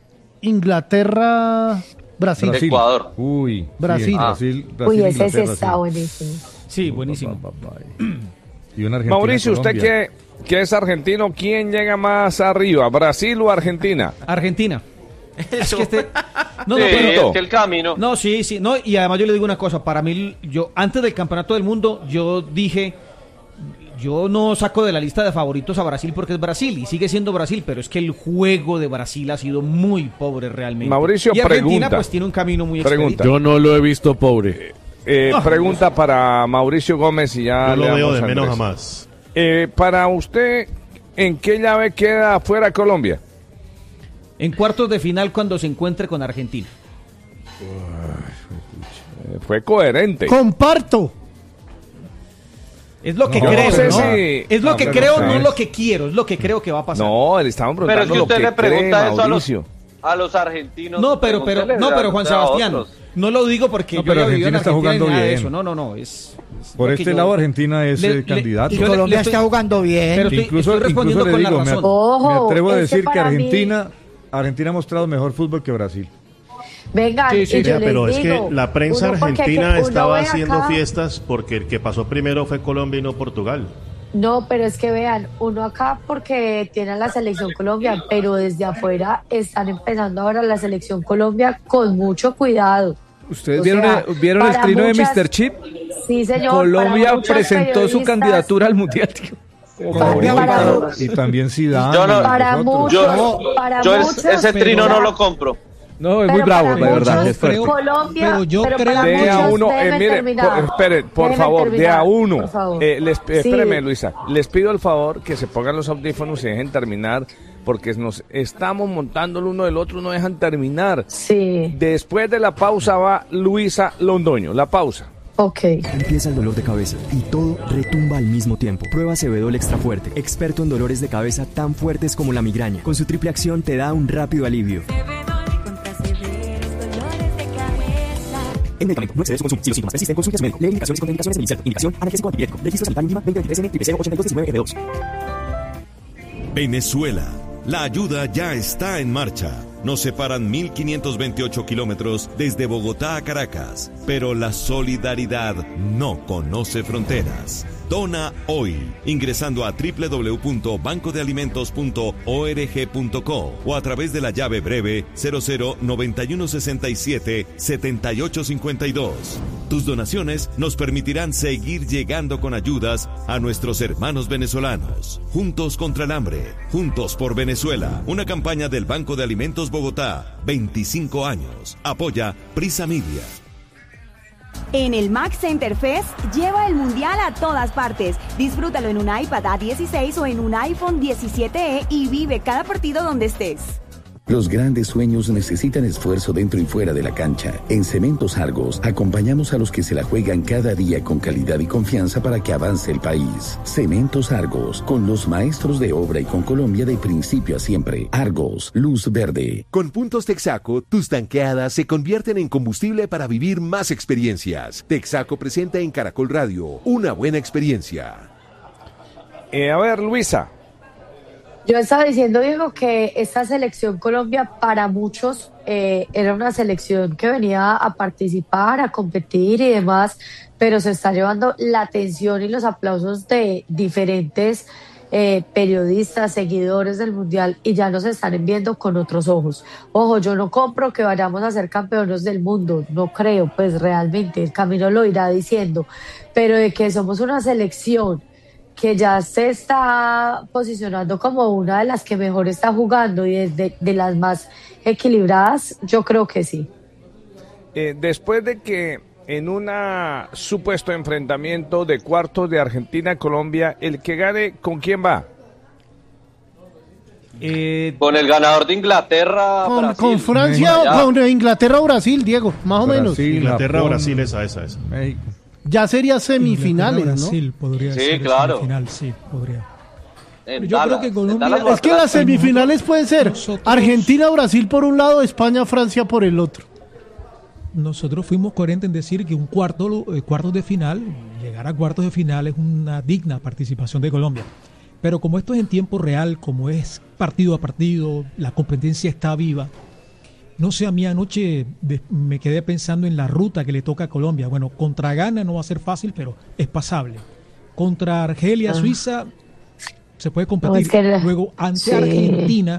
Speaker 8: Inglaterra-Brasil.
Speaker 9: Brasil.
Speaker 6: Ecuador.
Speaker 9: Uy,
Speaker 8: Brasil.
Speaker 9: Sí,
Speaker 8: Ah.
Speaker 9: Brasil, Brasil,
Speaker 7: Uy, ese sí
Speaker 9: Inglaterra,
Speaker 7: está
Speaker 9: sí.
Speaker 7: buenísimo.
Speaker 5: Sí, buenísimo.
Speaker 9: Y una Argentina,
Speaker 1: Mauricio, usted
Speaker 9: Colombia.
Speaker 1: que, que es argentino, ¿quién llega más arriba? ¿Brasil o Argentina?
Speaker 5: Argentina. Es que este- No,
Speaker 6: Sí,
Speaker 5: no, pero-
Speaker 6: es que el camino.
Speaker 5: No, sí, sí, no, y además yo le digo una cosa, para mí, yo antes del campeonato del mundo, yo dije, yo no saco de la lista de favoritos a Brasil porque es Brasil, y sigue siendo Brasil, pero es que el juego de Brasil ha sido muy pobre realmente.
Speaker 1: Mauricio,
Speaker 5: y Argentina
Speaker 1: pregunta.
Speaker 5: pues tiene un camino muy
Speaker 1: Pregunta.
Speaker 5: expedito.
Speaker 12: Yo no lo he visto pobre.
Speaker 1: Eh, pregunta para Mauricio Gómez y ya
Speaker 14: Yo lo
Speaker 1: le
Speaker 14: veo
Speaker 1: damos
Speaker 14: de
Speaker 1: a
Speaker 14: menos a
Speaker 1: Andrés.
Speaker 14: más.
Speaker 1: Eh, para usted, ¿en qué llave queda fuera Colombia?
Speaker 5: En cuartos de final cuando se encuentre con Argentina.
Speaker 1: Eh, fue coherente.
Speaker 8: Comparto.
Speaker 5: Es lo que
Speaker 1: No,
Speaker 5: creo,
Speaker 1: no sé
Speaker 5: ¿no?
Speaker 1: si-
Speaker 5: Es lo
Speaker 1: no,
Speaker 5: que
Speaker 1: pero
Speaker 5: creo,
Speaker 1: no
Speaker 5: no
Speaker 1: sé.
Speaker 5: lo que quiero, es lo que creo que va a pasar.
Speaker 1: No, le estaban
Speaker 6: Pero
Speaker 1: preguntando
Speaker 6: es que
Speaker 1: lo
Speaker 6: usted
Speaker 1: que
Speaker 6: le pregunta
Speaker 1: cree,
Speaker 6: eso a los,
Speaker 1: Mauricio.
Speaker 6: a los argentinos.
Speaker 5: No, pero, pero,
Speaker 6: pregúntele
Speaker 5: no,
Speaker 6: a-
Speaker 5: pero Juan
Speaker 6: a
Speaker 5: Sebastián,
Speaker 6: otros.
Speaker 5: no lo digo porque
Speaker 9: No,
Speaker 5: yo
Speaker 9: pero
Speaker 5: ya viví en
Speaker 9: Argentina está
Speaker 5: Argentina ni
Speaker 9: jugando
Speaker 5: nada de
Speaker 9: bien.
Speaker 5: eso. No, no, no, es, es
Speaker 9: Por
Speaker 5: lo que
Speaker 9: este
Speaker 5: yo-
Speaker 9: lado Argentina es
Speaker 5: Le-
Speaker 9: el
Speaker 5: le-
Speaker 9: candidato.
Speaker 13: Y
Speaker 5: Yo le-
Speaker 13: Colombia
Speaker 5: le estoy-
Speaker 13: está jugando bien.
Speaker 5: Pero estoy-
Speaker 9: incluso,
Speaker 5: estoy respondiendo
Speaker 9: incluso le
Speaker 5: con la
Speaker 9: digo, me,
Speaker 5: razón.
Speaker 9: me
Speaker 7: Ojo,
Speaker 9: atrevo a
Speaker 7: es que
Speaker 9: decir que
Speaker 7: para mí-
Speaker 9: Argentina, Argentina ha mostrado mejor fútbol que Brasil.
Speaker 7: Venga,
Speaker 14: Sí, sí,
Speaker 7: y yo
Speaker 14: ya, pero
Speaker 7: les
Speaker 14: es
Speaker 7: digo,
Speaker 14: que la prensa
Speaker 7: uno porque
Speaker 14: argentina
Speaker 7: que uno
Speaker 14: estaba
Speaker 7: ve
Speaker 14: haciendo
Speaker 7: acá-
Speaker 14: fiestas porque el que pasó primero fue Colombia y no Portugal.
Speaker 7: No, pero es que vean, uno acá porque tiene a la selección Colombia, pero desde afuera están empezando ahora la selección Colombia con mucho cuidado.
Speaker 11: ¿Ustedes
Speaker 7: O
Speaker 11: vieron,
Speaker 7: sea,
Speaker 11: el, vieron el
Speaker 7: para
Speaker 11: trino
Speaker 7: muchas-
Speaker 11: de míster Chip?
Speaker 7: Sí, señor.
Speaker 11: Colombia
Speaker 7: para muchos
Speaker 11: presentó su
Speaker 7: periodistas-
Speaker 11: candidatura al Mundial, tío.
Speaker 7: Para- para-
Speaker 9: Y también Zidane.
Speaker 6: Yo no-
Speaker 9: y
Speaker 7: Para
Speaker 9: los otros.
Speaker 6: Yo,
Speaker 7: muchos, para
Speaker 6: yo el-
Speaker 7: muchos,
Speaker 6: ese trino
Speaker 7: pero-
Speaker 6: no lo compro.
Speaker 11: No, es
Speaker 7: Pero
Speaker 11: muy bravo,
Speaker 7: para
Speaker 11: la verdad.
Speaker 7: muchos,
Speaker 11: Es fuerte.
Speaker 7: Colombia,
Speaker 10: pero yo creo-
Speaker 7: para
Speaker 1: De a
Speaker 7: muchos
Speaker 1: uno, eh,
Speaker 7: deben
Speaker 1: mire,
Speaker 7: terminar.
Speaker 1: por, espere, por
Speaker 7: Deben
Speaker 1: favor, de
Speaker 7: terminar,
Speaker 1: a uno.
Speaker 7: por favor.
Speaker 1: Eh, les,
Speaker 7: Sí.
Speaker 1: espéreme, Luisa, les pido el favor que se pongan los audífonos y dejen terminar, porque nos estamos montando el uno del otro, no dejan terminar.
Speaker 7: Sí.
Speaker 1: Después de la pausa va Luisa Londoño, la pausa.
Speaker 7: Ok.
Speaker 20: Empieza el dolor de cabeza y todo retumba al mismo tiempo. Prueba Cebedol Extra Fuerte, experto en dolores de cabeza tan fuertes como la migraña. Con su triple acción te da un rápido alivio. En medicamento, no exceder su consumo. Si los síntomas persisten, consulte a su médico. Lee indicaciones y contraindicaciones del insecto. Indicación, analgésico antipirético. Registro sanitario mínima veinte veintitrés N, triple cero ochenta y dos diecinueve F dos.
Speaker 18: Venezuela. La ayuda ya está en marcha. Nos separan mil quinientos veintiocho kilómetros desde Bogotá a Caracas, pero la solidaridad no conoce fronteras. Dona hoy, ingresando a doble u doble u doble u punto banco de alimentos punto org punto co o a través de la llave breve cero cero noventa y uno sesenta y siete setenta y ocho cincuenta y dos. Tus donaciones nos permitirán seguir llegando con ayudas a nuestros hermanos venezolanos. Juntos contra el hambre, juntos por Venezuela. Una campaña del Banco de Alimentos Bogotá, veinticinco años. Apoya Prisa Media.
Speaker 21: En el Mac Center Fest, lleva el mundial a todas partes. Disfrútalo en un iPad A dieciséis o en un iPhone diecisiete E y vive cada partido donde estés.
Speaker 2: Los grandes sueños necesitan esfuerzo dentro y fuera de la cancha. En Cementos Argos acompañamos a los que se la juegan cada día con calidad y confianza para que avance el país. Cementos Argos, con los maestros de obra y con Colombia de principio a siempre. Argos, luz verde.
Speaker 15: Con Puntos Texaco, tus tanqueadas se convierten en combustible para vivir más experiencias. Texaco presenta en Caracol Radio una buena experiencia.
Speaker 1: Eh, a ver, Luisa.
Speaker 7: Yo estaba diciendo, Diego, que esta selección Colombia para muchos eh, era una selección que venía a participar, a competir y demás, pero se está llevando la atención y los aplausos de diferentes eh, periodistas, seguidores del Mundial, y ya nos están viendo con otros ojos. Ojo, yo no compro que vayamos a ser campeones del mundo, no creo, pues realmente el camino lo irá diciendo, pero de que somos una selección que ya se está posicionando como una de las que mejor está jugando y de, de las más equilibradas, yo creo que sí.
Speaker 1: Eh, después de que en un supuesto enfrentamiento de cuartos de Argentina-Colombia, el que gane, ¿con quién va?
Speaker 5: Eh,
Speaker 6: con el ganador de Inglaterra,
Speaker 8: con,
Speaker 6: Brasil.
Speaker 8: con Francia o con Inglaterra o Brasil, Diego, más o
Speaker 14: Brasil,
Speaker 8: menos.
Speaker 14: Inglaterra o Brasil, esa, esa, esa.
Speaker 8: México. Ya sería semifinales, ¿no?
Speaker 10: Brasil podría
Speaker 6: sí,
Speaker 10: ser
Speaker 6: claro.
Speaker 10: Semifinal, sí, podría.
Speaker 6: En
Speaker 10: Yo
Speaker 6: Dallas,
Speaker 10: creo que Colombia...
Speaker 8: Es que las semifinales pueden ser nosotros... Argentina-Brasil por un lado, España-Francia por el otro.
Speaker 10: Nosotros fuimos coherentes en decir que un cuarto, eh, cuartos de final, llegar a cuartos de final es una digna participación de Colombia. Pero como esto es en tiempo real, como es partido a partido, la competencia está viva. No sé, a mí anoche de, me quedé pensando en la ruta que le toca a Colombia. Bueno, contra Ghana no va a ser fácil, pero es pasable. Contra Argelia, ah. Suiza, se puede competir. No, es que... Luego, ante sí. Argentina,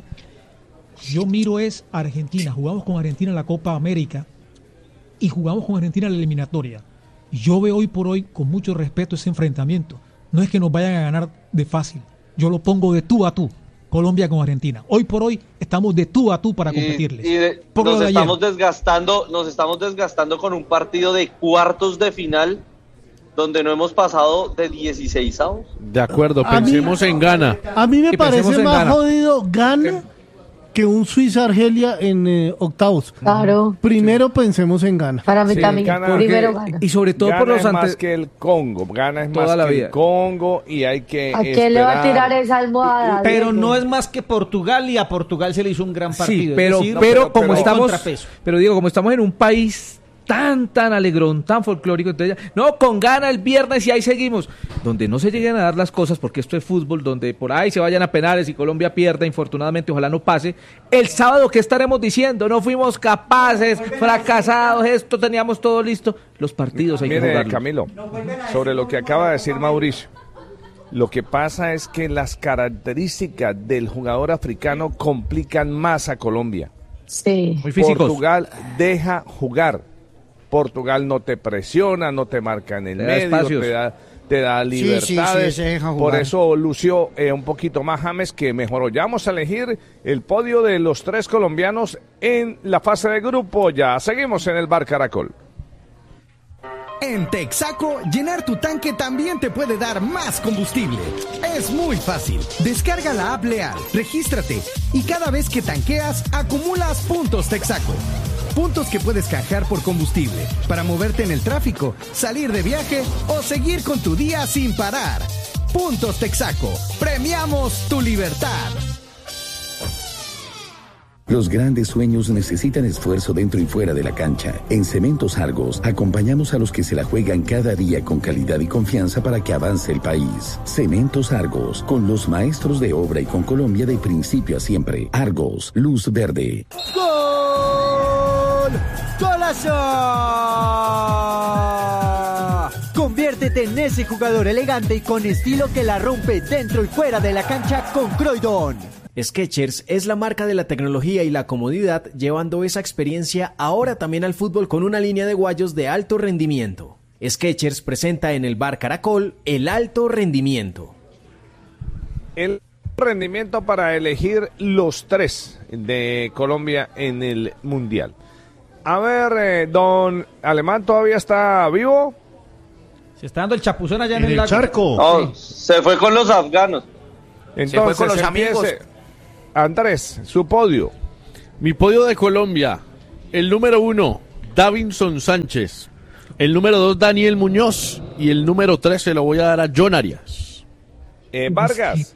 Speaker 10: yo miro es Argentina. Jugamos con Argentina en la Copa América y jugamos con Argentina en la eliminatoria. Y yo veo hoy por hoy, con mucho respeto, ese enfrentamiento. No es que nos vayan a ganar de fácil. Yo lo pongo de tú a tú. Colombia con Argentina. Hoy por hoy estamos de tú a tú para competirles.
Speaker 6: Y, y de, por nos de estamos ayer. desgastando, nos estamos desgastando con un partido de cuartos de final donde no hemos pasado de dieciseisavos.
Speaker 12: De acuerdo, pensemos mí, en Ghana.
Speaker 8: A mí me
Speaker 12: y
Speaker 8: parece más Ghana. jodido Ghana que un Suiza-Argelia en eh, octavos.
Speaker 7: Claro.
Speaker 8: Primero pensemos en Ghana.
Speaker 7: Para mí sí, también.
Speaker 1: Gana,
Speaker 7: primero
Speaker 1: que,
Speaker 7: Ghana.
Speaker 1: Y sobre todo Ghana por los es ante... más que el Congo. Ghana es Toda más la que vida. el Congo y hay que
Speaker 7: ¿A quién esperar? le va a tirar esa almohada?
Speaker 5: Pero Diego? no es más que Portugal, y a Portugal se le hizo un gran partido.
Speaker 11: Sí, pero,
Speaker 5: decir,
Speaker 11: pero,
Speaker 5: no, pero
Speaker 11: como
Speaker 5: pero
Speaker 11: estamos... Pero digo, como estamos en un país tan, tan alegrón, tan folclórico, entonces ya, no, con Ghana el viernes y ahí seguimos, donde no se lleguen a dar las cosas, porque esto es fútbol, donde por ahí se vayan a penales y Colombia pierda, infortunadamente, ojalá no pase. El sábado, ¿qué estaremos diciendo? No fuimos capaces, fracasados, esto teníamos todo listo. Los partidos hay
Speaker 1: Mire,
Speaker 11: que jugarlos.
Speaker 1: Camilo, sobre lo que acaba de decir Mauricio, lo que pasa es que las características del jugador africano complican más a Colombia.
Speaker 7: Sí.
Speaker 11: Muy físicos.
Speaker 1: Portugal deja jugar. Portugal no te presiona, no te marca en el te medio, da te da, te da libertades. Sí, sí, sí, por eso lució eh, un poquito más James, que mejoró. Ya vamos a elegir el podio de los tres colombianos en la fase de grupo. Ya seguimos en el Bar Caracol.
Speaker 22: En Texaco, llenar tu tanque también te puede dar más combustible. Es muy fácil. Descarga la app Leal, regístrate y cada vez que tanqueas, acumulas puntos Texaco. Puntos que puedes canjear por combustible para moverte en el tráfico, salir de viaje o seguir con tu día sin parar. Puntos Texaco. Premiamos tu libertad.
Speaker 2: Los grandes sueños necesitan esfuerzo dentro y fuera de la cancha. En Cementos Argos acompañamos a los que se la juegan cada día con calidad y confianza para que avance el país. Cementos Argos, con los maestros de obra y con Colombia de principio a siempre. Argos, luz verde.
Speaker 22: ¡Gol! ¡Golazo! Conviértete en ese jugador elegante y con estilo que la rompe dentro y fuera de la cancha con Croydon.
Speaker 19: Skechers es la marca de la tecnología y la comodidad, llevando esa experiencia ahora también al fútbol con una línea de guayos de alto rendimiento. Skechers presenta en el Bar Caracol el alto rendimiento.
Speaker 1: El rendimiento para elegir los tres de Colombia en el Mundial. A ver, eh, don Alemán, ¿todavía está vivo?
Speaker 5: Se está dando el chapuzón allá en,
Speaker 14: en
Speaker 5: el,
Speaker 14: el charco.
Speaker 6: No, se fue con los afganos.
Speaker 1: Entonces, se fue con los amigos. Andrés, su podio.
Speaker 12: Mi podio de Colombia, el número uno, Davinson Sánchez. El número dos, Daniel Muñoz. Y el número tres se lo voy a dar a John Arias.
Speaker 1: Eh, Vargas.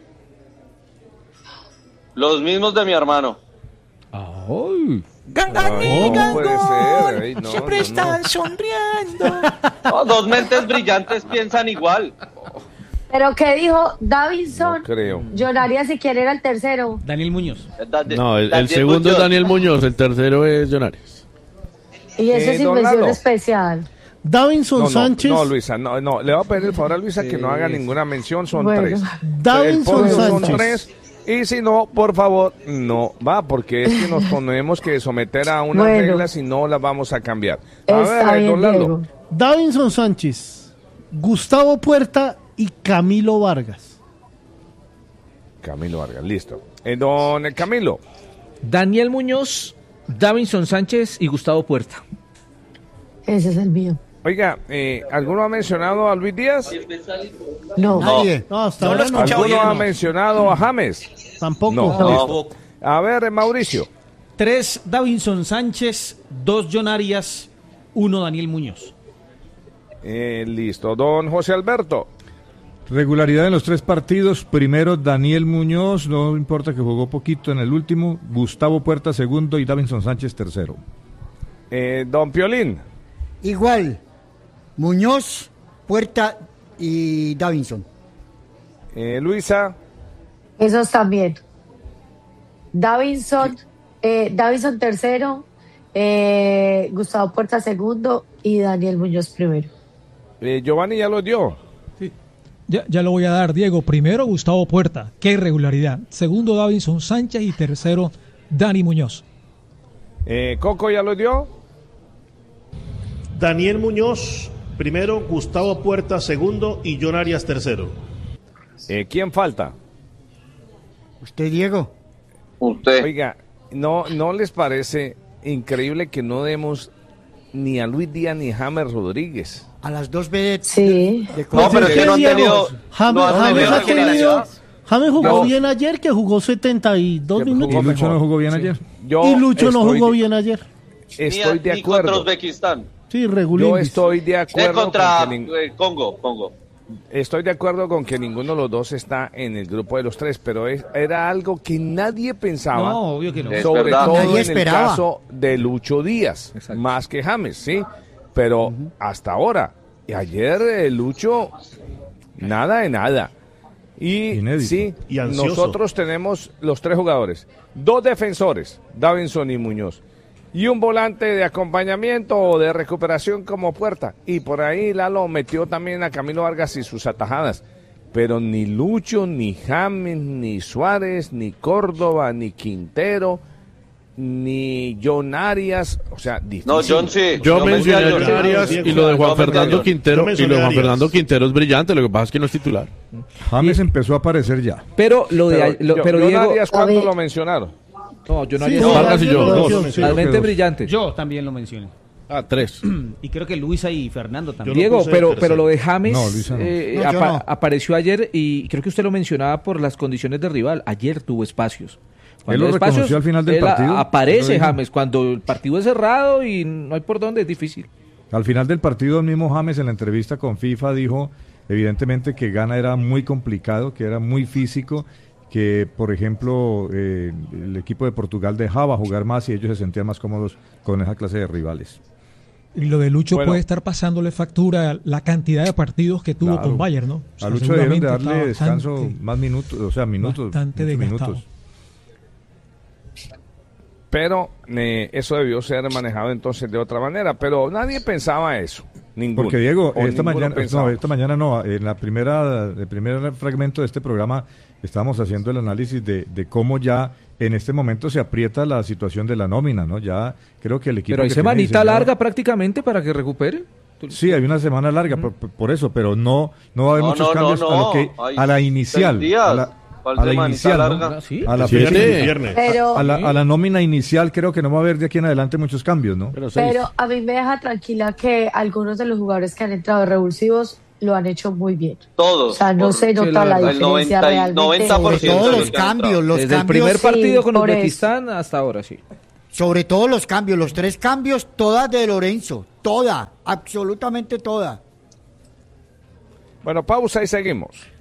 Speaker 6: Los mismos de mi hermano.
Speaker 11: Ay.
Speaker 6: Ay,
Speaker 1: no puede ser. Ay, no,
Speaker 6: Siempre
Speaker 1: no,
Speaker 6: están
Speaker 1: no.
Speaker 6: sonriendo. No, dos mentes brillantes piensan igual.
Speaker 7: Pero ¿qué dijo Davinson?
Speaker 1: No creo.
Speaker 7: John Arias, si quiere, era el tercero.
Speaker 5: Daniel Muñoz.
Speaker 12: No, el, el segundo es Daniel Muñoz, el tercero es John Arias.
Speaker 7: Y eso
Speaker 1: Eh,
Speaker 7: es
Speaker 1: don
Speaker 7: invención
Speaker 1: Lalo.
Speaker 7: especial.
Speaker 8: Davinson
Speaker 1: No, no,
Speaker 8: Sánchez.
Speaker 1: no, Luisa, no, no, le voy a pedir el favor a Luisa que no haga ninguna mención, son
Speaker 7: Bueno.
Speaker 1: tres.
Speaker 8: Davinson
Speaker 1: El podio son
Speaker 8: Sánchez.
Speaker 1: tres, y si no, por favor, no va, porque es que nos tenemos que someter a unas
Speaker 8: Bueno.
Speaker 1: reglas y no las vamos a cambiar. A
Speaker 8: Está
Speaker 1: ver,
Speaker 8: bien,
Speaker 1: don Lalo.
Speaker 8: Diego. Davinson Sánchez, Gustavo Puerta y Camilo Vargas.
Speaker 1: Camilo Vargas, listo. Eh, don Camilo.
Speaker 11: Daniel Muñoz, Davinson Sánchez y Gustavo Puerta.
Speaker 7: Ese es el mío.
Speaker 1: Oiga, eh, ¿alguno ha mencionado a Luis Díaz?
Speaker 7: No.
Speaker 8: Nadie. No, hasta
Speaker 1: No
Speaker 8: ahora
Speaker 1: lo
Speaker 8: no.
Speaker 1: ¿Alguno ha mencionado a James?
Speaker 8: Tampoco.
Speaker 1: No.
Speaker 8: No.
Speaker 1: Listo. A ver, Mauricio.
Speaker 5: Tres, Davinson Sánchez. Dos, John Arias. Uno, Daniel Muñoz.
Speaker 1: Eh, listo. Don José Alberto.
Speaker 9: Regularidad en los tres partidos. Primero Daniel Muñoz, no importa que jugó poquito en el último. Gustavo Puerta segundo y Davinson Sánchez tercero.
Speaker 1: Eh, don Piolín.
Speaker 13: Igual, Muñoz, Puerta y Davinson.
Speaker 1: Eh, Luisa.
Speaker 7: Esos también. Davinson, eh, Davinson tercero, eh, Gustavo Puerta segundo y Daniel Muñoz primero.
Speaker 1: Eh, Giovanni ya lo dio.
Speaker 10: Ya, ya lo voy a dar, Diego. Primero, Gustavo Puerta. Qué irregularidad. Segundo, Davinson Sánchez. Y tercero, Dani Muñoz.
Speaker 1: Eh, Coco ya lo dio.
Speaker 14: Daniel Muñoz, primero, Gustavo Puerta, segundo y John Arias, tercero.
Speaker 1: Eh, ¿Quién falta?
Speaker 13: Usted, Diego.
Speaker 6: Usted.
Speaker 1: Oiga, ¿no, ¿no les parece increíble que no demos ni a Luis Díaz ni a James Rodríguez?
Speaker 13: A las dos veces.
Speaker 7: Sí.
Speaker 13: De
Speaker 1: No, pero es que no han tenido-
Speaker 8: James,
Speaker 1: no han
Speaker 8: James
Speaker 1: tenido
Speaker 8: ha tenido-
Speaker 1: generación.
Speaker 8: James jugó
Speaker 1: No.
Speaker 8: bien ayer, que jugó setenta y dos
Speaker 1: Que
Speaker 8: minutos.
Speaker 1: jugó
Speaker 9: ¿Y Lucho
Speaker 1: mejor.
Speaker 9: no jugó bien
Speaker 1: Sí.
Speaker 9: ayer?
Speaker 1: Yo
Speaker 8: y Lucho no
Speaker 1: estoy
Speaker 8: jugó
Speaker 1: de-
Speaker 8: bien ayer.
Speaker 1: Estoy
Speaker 6: Ni-
Speaker 1: de
Speaker 6: ni contra
Speaker 1: acuerdo.
Speaker 6: Uzbekistán.
Speaker 8: Sí,
Speaker 1: Yo
Speaker 8: regulín.
Speaker 1: estoy de
Speaker 6: Eh,
Speaker 1: acuerdo
Speaker 6: contra
Speaker 1: con que nin-
Speaker 6: eh, Congo, Congo.
Speaker 1: estoy de acuerdo con que ninguno de los dos está en el grupo de los tres, pero es- era algo que nadie pensaba.
Speaker 5: No, obvio que no.
Speaker 6: Es
Speaker 1: Sobre
Speaker 6: verdad.
Speaker 1: todo
Speaker 13: Nadie
Speaker 1: en
Speaker 13: esperaba.
Speaker 1: el caso de Lucho Díaz, más que James, sí. Pero hasta ahora, y ayer eh, Lucho, nada de nada. Y
Speaker 9: Inédito.
Speaker 1: sí,
Speaker 14: Y ansioso.
Speaker 1: nosotros tenemos los tres jugadores, dos defensores, Davinson y Muñoz, y un volante de acompañamiento o de recuperación como Puerta. Y por ahí Lalo metió también a Camilo Vargas y sus atajadas. Pero ni Lucho, ni James, ni Suárez, ni Córdoba, ni Quintero, ni John Arias, o sea, difícil.
Speaker 6: No, John sí.
Speaker 12: Yo mencioné a
Speaker 6: John
Speaker 12: John Arias
Speaker 14: Diego.
Speaker 12: y lo de Juan
Speaker 6: Yo
Speaker 12: Fernando
Speaker 6: mencioné-
Speaker 12: Quintero.
Speaker 14: yo
Speaker 12: Y
Speaker 14: mencioné
Speaker 12: lo de
Speaker 14: a
Speaker 12: Juan
Speaker 14: Arias.
Speaker 12: Fernando Quintero es brillante, lo que pasa es que no es titular.
Speaker 9: James empezó a aparecer ya.
Speaker 11: Pero lo de
Speaker 1: Pero,
Speaker 11: lo-
Speaker 1: yo-
Speaker 11: pero
Speaker 1: John
Speaker 11: Diego,
Speaker 1: Arias,
Speaker 7: A
Speaker 1: ¿cuándo
Speaker 7: ver.
Speaker 1: lo mencionaron?
Speaker 11: no, yo no
Speaker 8: Sí,
Speaker 11: haría
Speaker 8: no,
Speaker 12: Vargas y yo,
Speaker 8: no,
Speaker 12: dos.
Speaker 8: yo-
Speaker 9: Sí,
Speaker 11: realmente
Speaker 9: creo que dos.
Speaker 11: brillante.
Speaker 5: Yo también lo mencioné.
Speaker 12: Ah, tres.
Speaker 5: Y creo que Luisa y Fernando también.
Speaker 14: Yo lo
Speaker 11: Diego,
Speaker 14: puse
Speaker 11: pero,
Speaker 14: tercero.
Speaker 11: pero lo de James
Speaker 9: No, Luisa no.
Speaker 11: eh,
Speaker 13: No, yo
Speaker 11: apa-
Speaker 13: no.
Speaker 11: apareció ayer y creo que usted lo mencionaba por las condiciones de rival. Ayer tuvo espacios.
Speaker 9: Él lo
Speaker 11: hay
Speaker 9: reconoció al final del
Speaker 11: él a-
Speaker 9: partido. Lo
Speaker 11: Aparece
Speaker 9: dijo.
Speaker 11: James cuando el partido es cerrado y no hay por dónde, es difícil.
Speaker 9: Al final del partido, el mismo James en la entrevista con FIFA dijo, evidentemente, que Ghana era muy complicado, que era muy físico, que, por ejemplo, eh, el equipo de Portugal dejaba jugar más y ellos se sentían más cómodos con esa clase de rivales.
Speaker 10: Y lo de Lucho
Speaker 1: Bueno.
Speaker 10: puede estar pasándole factura la cantidad de partidos que tuvo
Speaker 9: Claro.
Speaker 10: con Bayern, ¿no? O sea,
Speaker 9: A Lucho debieron de
Speaker 10: seguramente
Speaker 9: darle
Speaker 10: está
Speaker 9: descanso,
Speaker 10: bastante-
Speaker 9: más minutos, o sea, minutos.
Speaker 10: bastante
Speaker 9: muchos
Speaker 10: desgastado.
Speaker 9: minutos.
Speaker 1: Pero eh, eso debió ser manejado entonces de otra manera, pero nadie pensaba eso. Ninguno.
Speaker 9: Porque Diego,
Speaker 1: O
Speaker 9: esta
Speaker 1: ninguno
Speaker 9: mañana,
Speaker 1: pensaba.
Speaker 9: no, esta mañana no, en la primera, el primer fragmento de este programa estamos haciendo el análisis de, de cómo ya en este momento se aprieta la situación de la nómina, ¿no? Ya creo que el equipo
Speaker 11: Pero hay
Speaker 9: que tiene
Speaker 11: semanita
Speaker 9: diseñado-
Speaker 11: larga prácticamente para que recupere.
Speaker 9: Sí, hay una semana larga por, por eso, pero no no va a haber
Speaker 6: No,
Speaker 9: muchos
Speaker 6: no,
Speaker 9: cambios
Speaker 6: no,
Speaker 9: a lo
Speaker 6: no.
Speaker 9: que
Speaker 6: Hay
Speaker 9: a la inicial,
Speaker 6: seis días.
Speaker 9: a la,
Speaker 6: ¿Cuál
Speaker 9: a la
Speaker 6: semanita
Speaker 9: inicial, ¿no?
Speaker 6: larga?
Speaker 11: ¿Sí?
Speaker 9: A la
Speaker 12: Viernes.
Speaker 9: fecha-
Speaker 14: Viernes.
Speaker 7: Pero,
Speaker 9: a la, a la nómina inicial creo que no va a haber de aquí en adelante muchos cambios, ¿no?
Speaker 12: Pero seis.
Speaker 7: pero a mí me deja tranquila que algunos de los jugadores que han entrado revulsivos lo han hecho muy bien.
Speaker 6: Todos.
Speaker 7: O sea, no
Speaker 6: Por-
Speaker 7: se
Speaker 11: Sí,
Speaker 7: nota
Speaker 11: la
Speaker 7: la,
Speaker 11: verdad.
Speaker 6: El
Speaker 7: diferencia
Speaker 6: noventa y-
Speaker 7: realmente.
Speaker 6: noventa por ciento
Speaker 13: Todos
Speaker 6: de
Speaker 13: los
Speaker 6: que han
Speaker 13: cambios,
Speaker 6: entrado.
Speaker 13: los
Speaker 11: Desde el
Speaker 13: cambios.
Speaker 11: primer partido
Speaker 7: sí,
Speaker 11: con
Speaker 7: por eso.
Speaker 11: Uzbekistán hasta ahora, sí.
Speaker 13: Sobre todo los cambios, los tres cambios, todas de Lorenzo, toda, absolutamente toda.
Speaker 1: Bueno, pausa y seguimos.